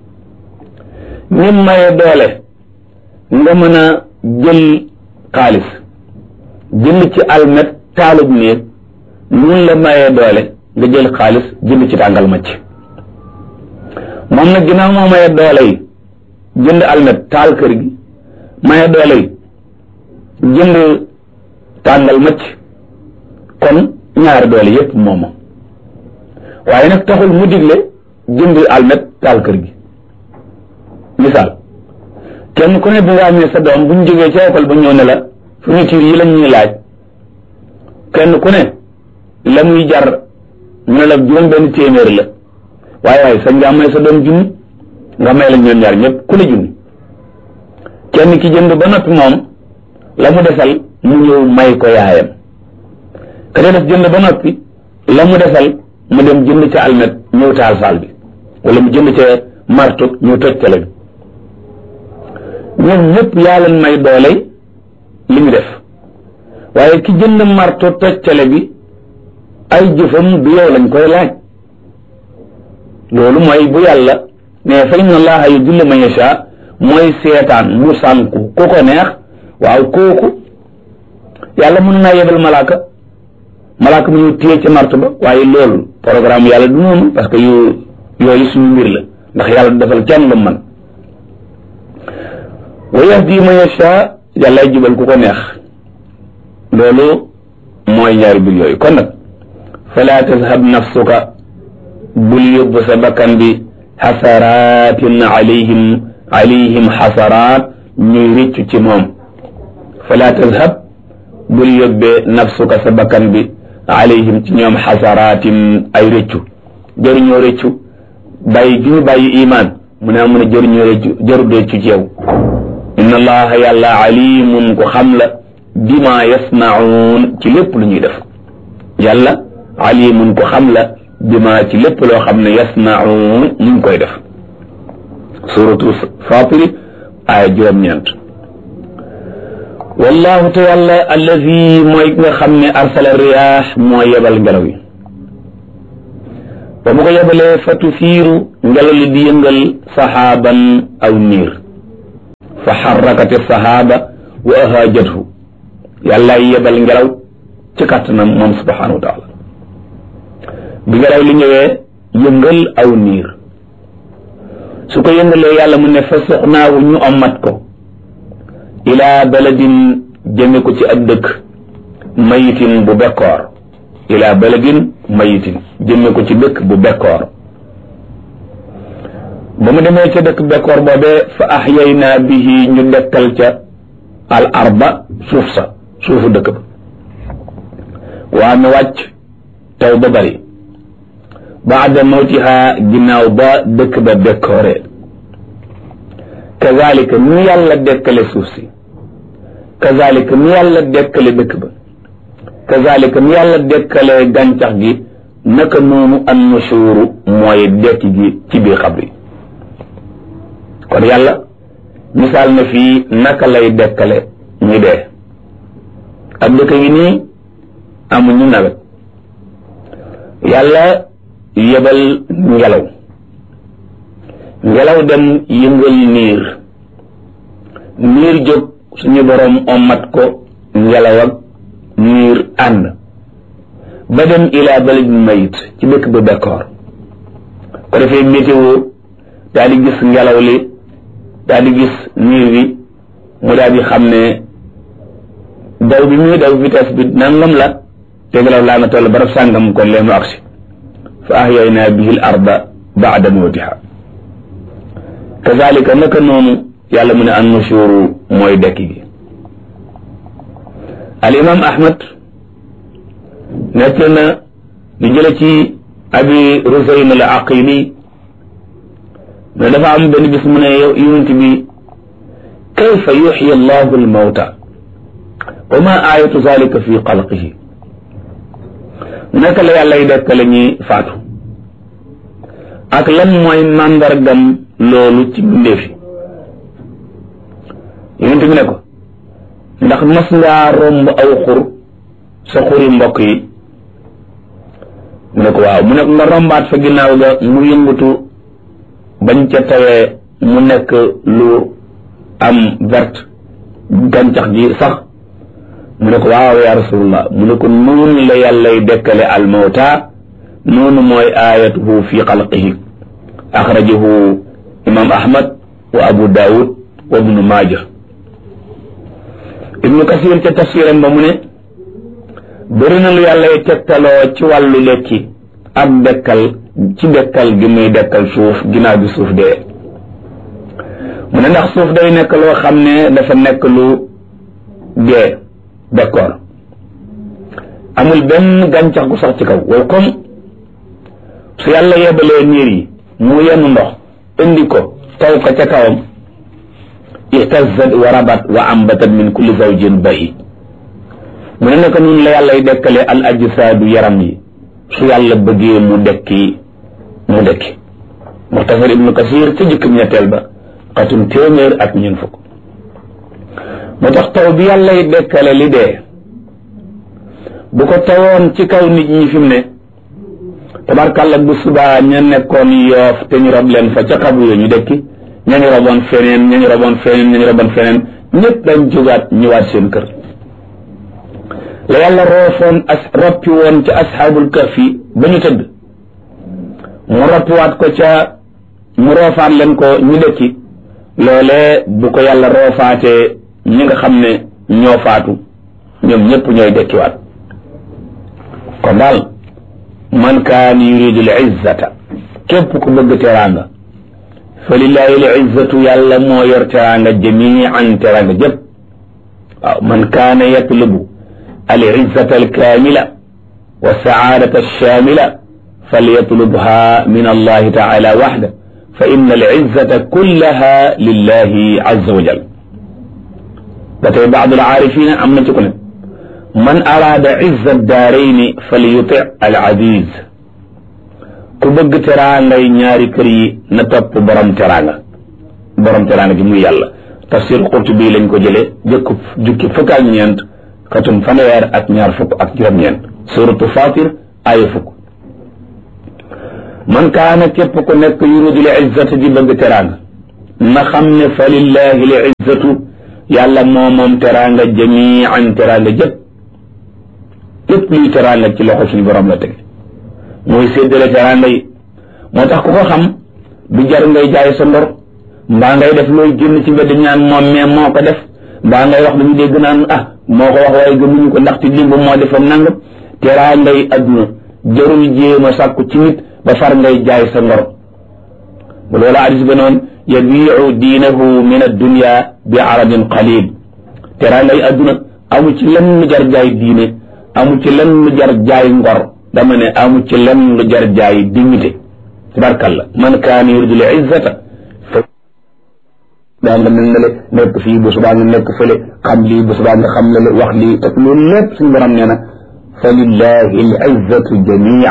ni maye doole nga mën a jël xaalis jënd ci almet taalub néeg nun la mayee doole nga jël xaalis jënd ci tàngal macc moom nag ginnaaw moo mayee doole yi jënd almet taal kër gi mayee doole yi jënd tàngal macc kon ñaari doole yépp mooma waaye nag taxul mu digle jënd almet taal kër gi misaal kenn ku ne bi nga amee sa doom bu ñu jógee ci école ba ñëw ne la fourniture yi lañ ñuy laaj kenn ku ne la muy jar ñu ne la juróom benn téeméer la waaye waaye sañ nga may sa doom junni nga may la ñoom ñaar ñëpp ku ne junni kenn ki jënd ba noppi moom la mu desal mu ñëw may ko yaayam ka def jënd ba noppi la mu desal mu dem jënd ca almet ñëw taal saal bi wala mu jënd ca marto ñëw toj tele bi ñoom ñëpp yaa leen may doole li ñu def waaye ki jënd marto toj tele bi ay jëfam du yow lañ koy laaj loolu mooy bu yàlla ne fa inna allaha yudillu man yasha mooy seetaan mu sànku ku ko neex waaw kooku yàlla mën naa yebal malaaka malaaka mu ñu téye ci marto ba waaye loolu programme yàlla du noonu parce que yu yooyu suñu mbir la ndax yàlla du defal kenn lu man wa yahdi man yasha yàllaay jubal ku ko neex loolu mooy ñaari mbir yooyu kon nag fala tazhab nafsuka bul yóbbu sa bakkan bi xasaratin alayhim alayhim xasaraat ñuy rëccu ci moom fala tazhab bul yóbbee nafsuka sa bakkan bi alayhim ci ñoom xasaratin ay rëccu jëruñoo rëccu bàyyi gi ñu bàyyi iman mu ne mun a jëruñoo rëccu jëru rëccu ci yow inna allaha yàlla alimun ko xam la bima yasnaun ci lépp lu ñuy def yàlla alimun ko xam la bima ci lépp loo xam ne yasnaun ñu ngi koy def suratu fatiri aaya juróom-ñeent wallahu te yàlla allazi mooy nga xam ne arsala riyaax moo yebal ngelaw yi ba mu ko yebalee fa tusiiru ngelaw li di yëngal saxaaban aw niir fa xarrakati saxaaba wa ahaajathu yàlla yebal ngelaw ci kàttanam moom subhanahu wa taala bi ngelaw li ñëwee yëngal aw niir su ko yëngalee yàlla mu ne fa suxnaawu ñu ommat ko ilaa baladin jëme ko ci ab dëkk mayitin bu bekkoor ilaa baladin mayitin jëme ko ci dëkk bu bekkoor ba mu demee ca dëkk bekkoor boobee fa axyaynaa bihi ñu dekkal ca al arba suuf sa suufu dëkk ba waa mi wàcc taw ba bari baada mawtiha ginnaaw ba dëkk ba bekkooree kazalika nu yàlla dekkale suuf si kazalika nu yàlla dekkale dëkk ba kazalika nu yàlla dekkale gàncax gi naka noonu an nushuru mooy dekki gi ci biir xabri kon yàlla misaal na fii naka lay dekkale ñu dee ak dëkk yi nii amuñu nawet yàlla yebal ngelaw ngelaw dem yëngal niir niir jóg suñu boroom ommat ko ngelaw ak niir ànd ba dem ilaa balad mayit ci dëkk ba bekkoor ko defee météo daal di gis ngelaw li daal di gis niir bi mu daal di xam ne daw bi muy daw vitesse bi nangam la te ngelaw laa nga toll barab sàngam kon lee mu agsi fa ahyaynaa bihi al arda ba'da mawtiha kazalika naka noonu yàlla mu ne an nushuru mooy dekki gi al imam ahmad nekk na di jële ci abi rusayn al aqili ne dafa am benn bis mu ne yow yonent bi kayfa yuxyi allahu al mawta wa ma ayatu zalika fi xalqihi naka la yàlla y dekkale ñi faatu ak lan mooy màndargam loolu ci mbindeef yi yonent bi ne ko ndax mas ngaa romb aw xur sa xuri mbokk yi mu ne ko waaw mu ne ko nga rombaat fa ginnaaw ga mu yëngatu bañ ca tawee mu nekk lu am verte gàncax gi sax mu ne ko waaw ya rasulullah mu ne ko noonu la yàllay dekkale al mawta noonu mooy ayatuhu fi xalqihi axrajahu imam ahmad wa abu daawud wa ibnu maaja ibnu kasir ca tafsiram ba mu ne bëri na lu yàllay tegtaloo ci wàllu lekki ak dekkal ci dekkal gi muy dekkal suuf ginnaaw bi suuf dee mu ne ndax suuf day nekk loo xam ne dafa nekk lu dee d'accord amul benn gàncax gu sax ci kaw wow comme su yàlla yebalee niir yi mu yenn ndox indi ko taw ko ca kawam ihtazat wa rabat wa ambatat min kulli zawjin bahi mu ne naka noonu la yàllay dekkale al ajsaadu yaram yi su yàlla bëggee mu dekki mu dekki muxtasar ibnu kasir ca jëkkam ñetteel ba xatum téeméer ak ñeent fukk moo tax taw bi yàllay dekkale li dee bu ko tawoon ci kaw nit ñi fi mu ne tabarkàlla bu subaa ña nekkoon yoof te ñu rob leen fa ca xabu yo ñu dekki ña ñu roboon feneen ña ñu roboon feneen ña ñu roboon feneen ñëpp dañ jógaat ñëwaat seen kër la yàlla roofoon as roppi woon ca asxaabul kahfi ba ñu tëdd mu roppiwaat ko ca mu roofaat leen ko ñu dekki loolee bu ko yàlla roofaatee ñi nga xam ne ñoo faatu ñoom ñëpp ñooy dekkiwaat kon daal man kaan yuridu al izzata képp ku bëgg teraanga fa lillahi al izzatu yàlla moo yor teraanga jamian teraanga jëpp waaw man kaana yatlubu al izzata al kaamila wa saadata alshamila falyatlubha min allahi taala waxda fa inna al izzata kullaha lillahi azza wa jal ba tey baad al aarifina am na ci ku ne man araada izza daarayni falyuti al aziz ku bëgg teraangay ñaari kër yi na topp borom teraanga borom teraanga gi muy yàlla tafsir Qurtubi lañ ko jëlee jëkk jukki fukk ak ñeent xatum fanweer ak ñaar fukk ak juróom-ñeent suratu Fatir aaya fukk man kaana képp ku nekk yuridu l izzata di bëgg teraanga na xam ne fa lillahi l izzatu yàlla moo moom teraanga jamian teraanga jëpp lépp luy teraanga ci loxo suñu borom la tege mooy séddale teraanga yi moo tax ku ko xam du jar ngay jaay sa ndor mbaa ngay def looy génn ci mbedd ñaan moom mais moo ko def mbaa ngay wax dañu dégg naan ah moo ko wax waaye gëmuñu ko ndaxte limb moo defoon nangam teraanga yi adduna jarul jéem a sàkku ci nit ba far ngay jaay sa ngor bu loola hadis ba noonu yabiu diinahu min addunia bi aradin qalil teraanga yi adduna amu ci lenn lu jar jaay diine amu ci lenn lu jar jaay ngor dama ne amu ci lenn lu jar jaay dignité tabarkalla man kaana yuridu l izzata daa nga mel ne le nekk fii bu subaa nga nekk fële xam lii bu subaa nga xam le wax lii te loolu lépp suñu borom nee na fa lillahi l izzatu jamia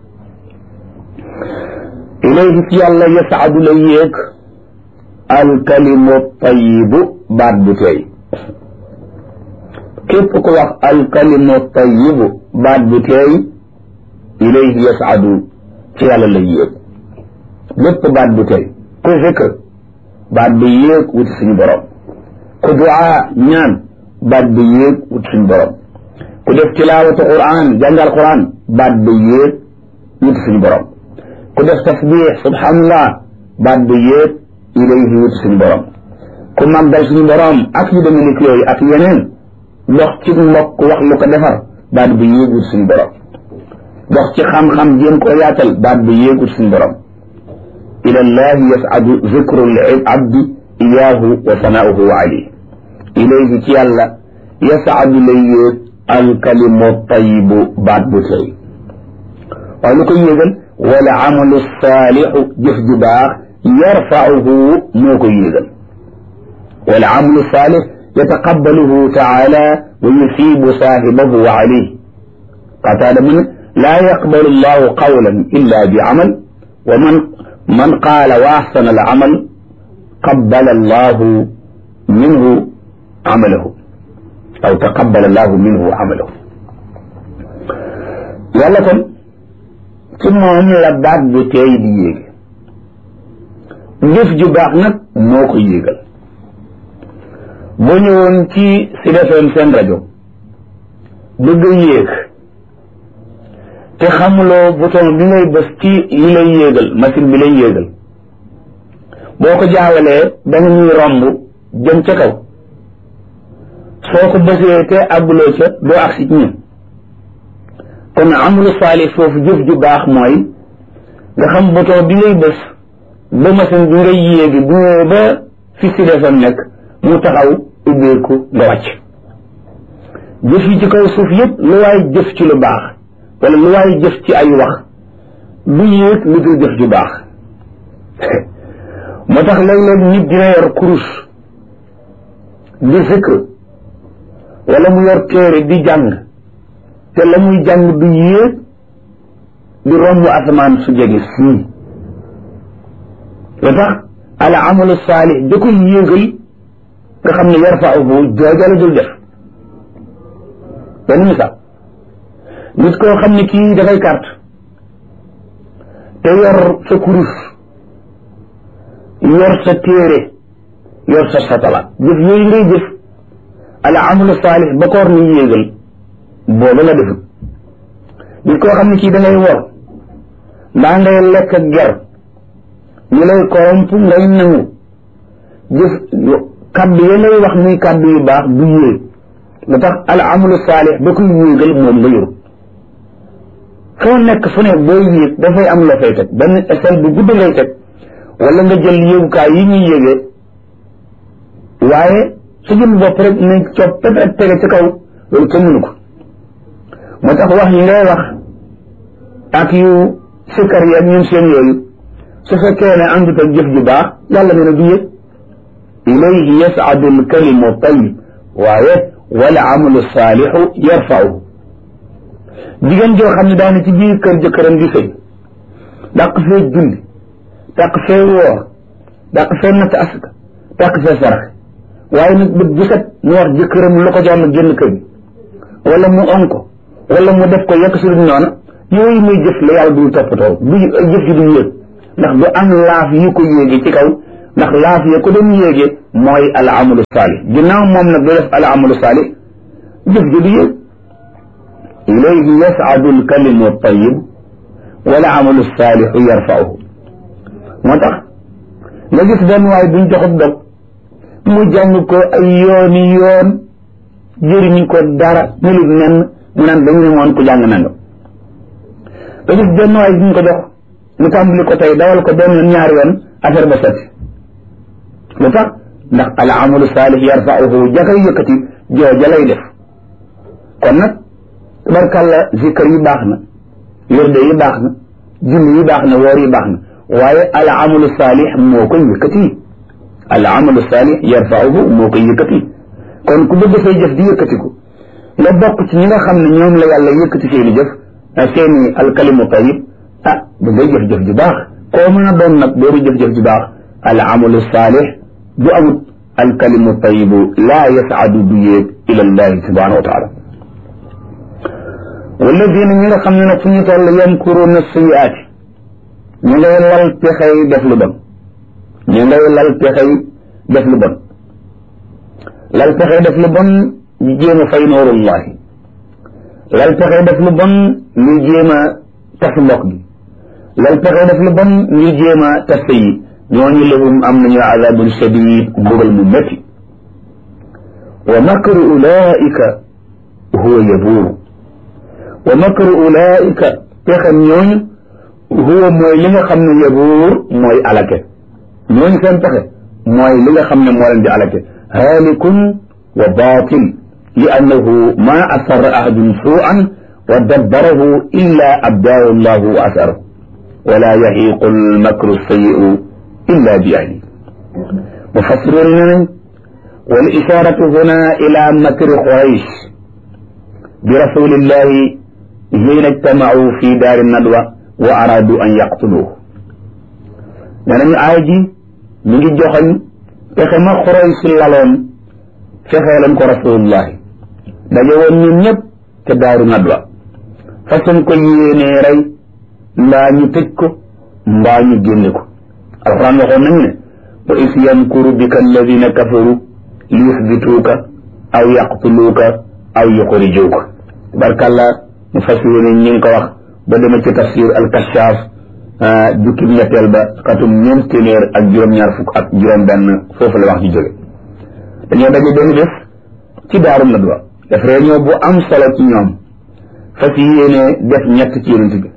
ilayhi ci yàlla yasaadu la yéeg alkalimu tayibu baat bu teey képp ku wax alkalimu tayibu baat bu teey ilayhi yasaadu ci yàlla la yéeg lépp baat bu teey ku zikr baat bi yéeg wuti suñu borom ku duaa ñaan baat bi yéeg wuti suñu borom ku def tilaawatu quran jàngal quran baat bi yéeg wuti suñu borom ku def tasbix subhanallah baat bi yéeg ilayhi wuti suñu borom ku màggal suñu borom ak yu demee ni yooyu ak yeneen dox ci mbokk wax lu ko defar baat bi yéeg wuti suñu borom dox ci xam-xam jéem koo yaatal baat bi yéeg wuti suñu borom ila llahi yas'adu zikru l-abdi iyaahu wa sanaa'uhu alayhi ilayhi ci yàlla yas'adu lay yéeg alkalimu tayibu baat bu tey waaye lu koy yéegal wala amalu saalixu jëf ju baax yarfa'uhu moo koy yéegal wala amalu saalix yataqabbaluhu taala wa yusiibu saahibahu alayhi qataada mu ne laa yaqbalu llahu qawlan illa bi amal wa man man qaala wa ahsana al amal qabbala allahu minhu amalahu aw taqabbala allahu minhu amalahu yàlla kon ci moom la baat bu teey di yéege jëf ju baax nag moo ko yéegal boo ñëwoon ci Sud F M seen rajo bëgg yéeg te xamuloo bouton bi ngay bës ci yi lay yéegal machine bi lay yéegal boo ko jaawalee danga ñuy romb jëm ca kaw soo ko bësee te àgguloo ca doo agsi ci ñun kon amalu saalih foofu jëf ju baax mooy nga xam bouton bi ngay bës ba machine bi ngay yéegi bu ñëwee ba fi si defam nekk mu taxaw ubbeeku nga wàcc jëf yi ci kaw suuf yëpp lu waay jëf ci lu baax wala lu waay jëf ci ay wax du yéeg lu dul jëf ju baax moo tax léeg-léeg nit dina yor kurus di zikr wala mu yor téere di jàng te la muy jàng du yéeg di romb asamaan su jege sii loo tax ala amalu saalih da koy yéegal nga xam ne yarfa'uhu joojala dul def benn misaal nit koo xam ne kii dafay carte te yor sa kurus yor sa téere yor sa satala jëf yooyu ngay jëf ala amalu saalih ba koor ni yéegal booba nga defut nit koo xam ne kii da ngay wor mbaa ngay lekk ak ger ñu lay koromp ngay nangu jëf kaddu ya lay wax muy kaddu yu baax du yéeg lu tax al amalu saalih ba koy yéegal moom nga yor foo nekk fu ne boo yéeg dafay am la fay teg benn échelle bu gudd ngay teg wala nga jël yéegukaay yi ñuy yéegee waaye su jëm bopp rek ne coppet ak tege ci kaw loolu kenn mënu ko moo tax wax yi ngay wax ak yu sikkar yi ak ñun seen yooyu su fekkee ne àndut ak jëf ju baax yàlla nee na du yëg ilayhi yas'adu al-kalimu tayyib waaye wal amalu saalihu yarfa'uhu jigéen joo xam ne daana ci biir kër jëkkëram di sëy dàq fee julli dàq fee woor dàq fee natt asaka dàq fee sarax waaye nag bët bu set mu wax jëkkëram lu ko jox na génn kër gi wala mu on ko wala mu def ko yekk si lu noonu yooyu muy jëf la yàlla du toppatoo du jëf ji du yéeg ndax du am laaf yu ko yéege ci kaw ndax laaf ya ko doon yéege mooy al amalu saalih ginnaaw moom nag du def al amalu saalih jëf ji du yéeg ilayhi yas'adu al kalimu tayyib wal amalu saalihu yarfa'uhu moo tax nga gis benn waay buñ joxut dog mu jàng ko ay yooni yoon jëriñu ko dara melut nen mu naan dañu ne moon ko jàng nanga nga gis benn waay buñ ko jox mu tàmbali ko tey dawal ko benn yoon ñaari yoon affaire ba sotti lu tax ndax al amalu saalih yarfa'uhu jakay yëkkati jooja lay def kon nag tabarkàlla zikr yi baax na wirde yi baax na julli yi baax na woor yi baax na waaye al amalu saalih moo koy yëkkati al amalu saalih yarfa'uhu moo koy yëkkati kon ku bëgg say jëf di yëkkatiku nga bokk ci ñi nga xam ne ñoom la yàlla yëkkati seeni jëf seeni alkalimu tayyib ah da ngay jëf-jëf ju baax koo mën a doon nag boobu jëf-jëf ju baax al amalu saalih du amut alkalimu tayyibu laa yas'adu du yéeg ila llahi subhanahu wa taala walladina ñi nga xam ne nag fu ñu toll yamkuruuna sayyi'aati ñu ngay lal pexey def lu bon ñu ngay lal pexey def lu bon lal pexey def lu bon ñu jéem a fay noorullahi lal pexey def lu bon ñu jéem a tas mbokk gi lal pexey def lu bon ñu jéem a tas yi ñooñu lahum am nañu azabun shadid mbugal mu métti wa makru ulaika huwa yabuur wa makru ulaika pexem ñooñu huwa mooy li nga xam ne yabuur mooy alake ñooñu seen pexe mooy li nga xam ne moo leen di alake haalikun wa baatil li annahu ma asarra ahadun suu'an wa dabbarahu illa abdaahu llahu wa asarahu wala yahiqu almakru sayyi'u illa bi ahli mufassiroon ne nañ wal isharatu huna ila makri quraysh bi rasulillahi hiina ijtama'u fi daari nadwa wa aradu an yaqtuluhu nee nañu aay ji mi ngi joxoñ pexe ma quraysh laloon fexeeloon ko rasulullahi daje woon ñun ñëpp te daaru nadwa façon ko yéenee rey mbaa ñu tëj ko mbaa ñu génne ko alquran waxoon nañu ne wa is yamkuru bika alladina kafaru li yusbituuka aw yaqtuluuka aw yuxrijuuka barkalla mu fasiré ne ñi ngi ko wax ba dema ci tafsir al-Kashaf jukkib ñetteel ba xatum ñeent téeméer ak juróom-ñaar fukk ak juróom benn foofu la wax ji jóge dañoo daje benn bés ci daaru nadwa def réunion bu am solo ci ñoom fas yéene def ñett ci yonent bi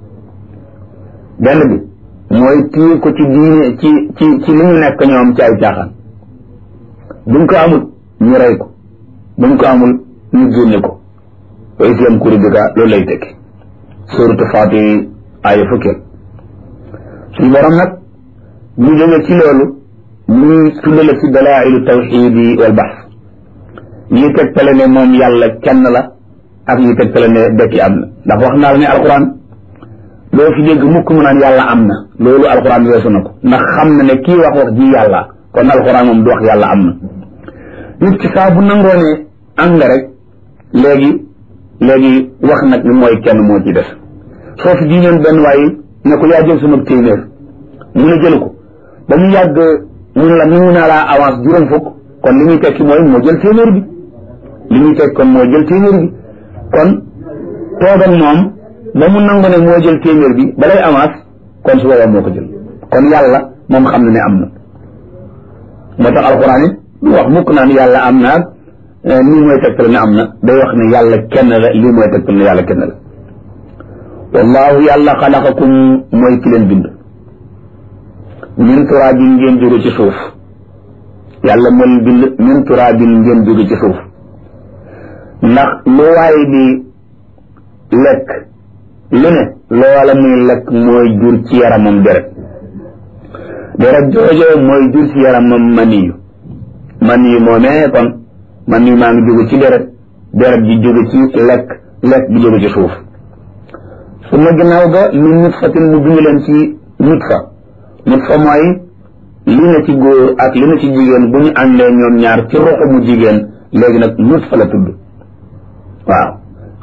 benn bi mooy téye ko ci diine ci ci ci li ñu nekk ñoom ci ay caaxaan buñ ko amul ñu rey ko buñ ko amul ñu génne ko wa is yamkuru bika loolu lay tekki suuratu Faatiri aaya fukkeel suñu borom nag ñu jóge ci loolu ñuy tuddale ci dalaa'ilu tawxiidi wal bahs ñuy tegtale ne moom yàlla kenn la ak ñuy tegtale ne dekki am na ndax wax naa la ne alquran loo fi dégg mukk mu naan yàlla am na loolu alquran weesu na ko ndax xam na ne kii wax wax ji yàlla kon alquran moom du wax yàlla am na nit ki saa bu nangoo ne am nga rek léegi léegi wax nag ni mooy kenn moo ci def soo fi jiñoon benn waaye ne ko yaa jël sama téeméer mu ne jëlu ko ba mu yàgg mu ne la nangu naa laa avance juróom fukk kon li muy tekki mooy moo jël téeméer bi li muy tekki kon moo jël téeméer bi kon toogal moom ba mu nangu ne moo jël téeméer bi balay avance kon su boobaa moo ko jël kon yàlla moom xam na ne am na moo tax alxuraan it du wax mukk naan yàlla am na lii mooy tegtal ne am na day wax ne yàlla kenn la lii mooy tegtal ne yàlla kenn la wallahu yàlla xalaqakum mooy ki leen bind min turaabin ngeen jóge ci suuf yàlla moo leen bind min turaabin ngeen jóge ci suuf ndax lu waaye di lekk lu ne loola muy lekk mooy jur ci yaramam deret deret joojo mooy jur ci yaramam maniyu maniyu moomee kon maniyu maa ngi jóge ci deret deret ji jóge ci lekk lekk bi jóge ci suuf su ma ginnaaw ga min nutfatin mu bind leen ci nutfa nutfa mooy li na ci góor ak li na ci jigéen bu ñu àndee ñoom ñaar ci roxo mu jigéen léegi nag nutfa la tudd waaw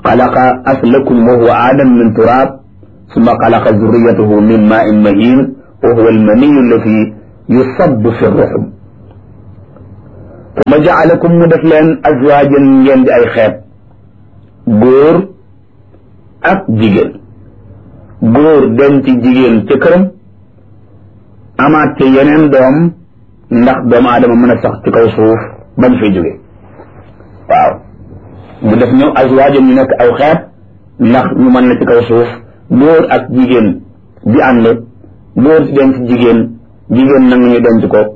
xalaqa aslakum wa huwa aadam min turaab summa xalaqa zurriyatahu min maa'in mahiin wa huwa almaniyu allati yusabbu fi ruxum summa jaalakum mu def leen azwaajan ngeen di ay xeet góor ak jigéen góor denc jigéen ca këram amaat ca yeneen doom ndax doomu aadama mën a sax ci kaw suuf bañ fay jóge waaw mu def ñëw azwaajan ñu nekk aw xeet ndax ñu mën na ci kaw suuf góor ak jigéen di ànd góor si denc jigéen jigéen nag ñu denc ko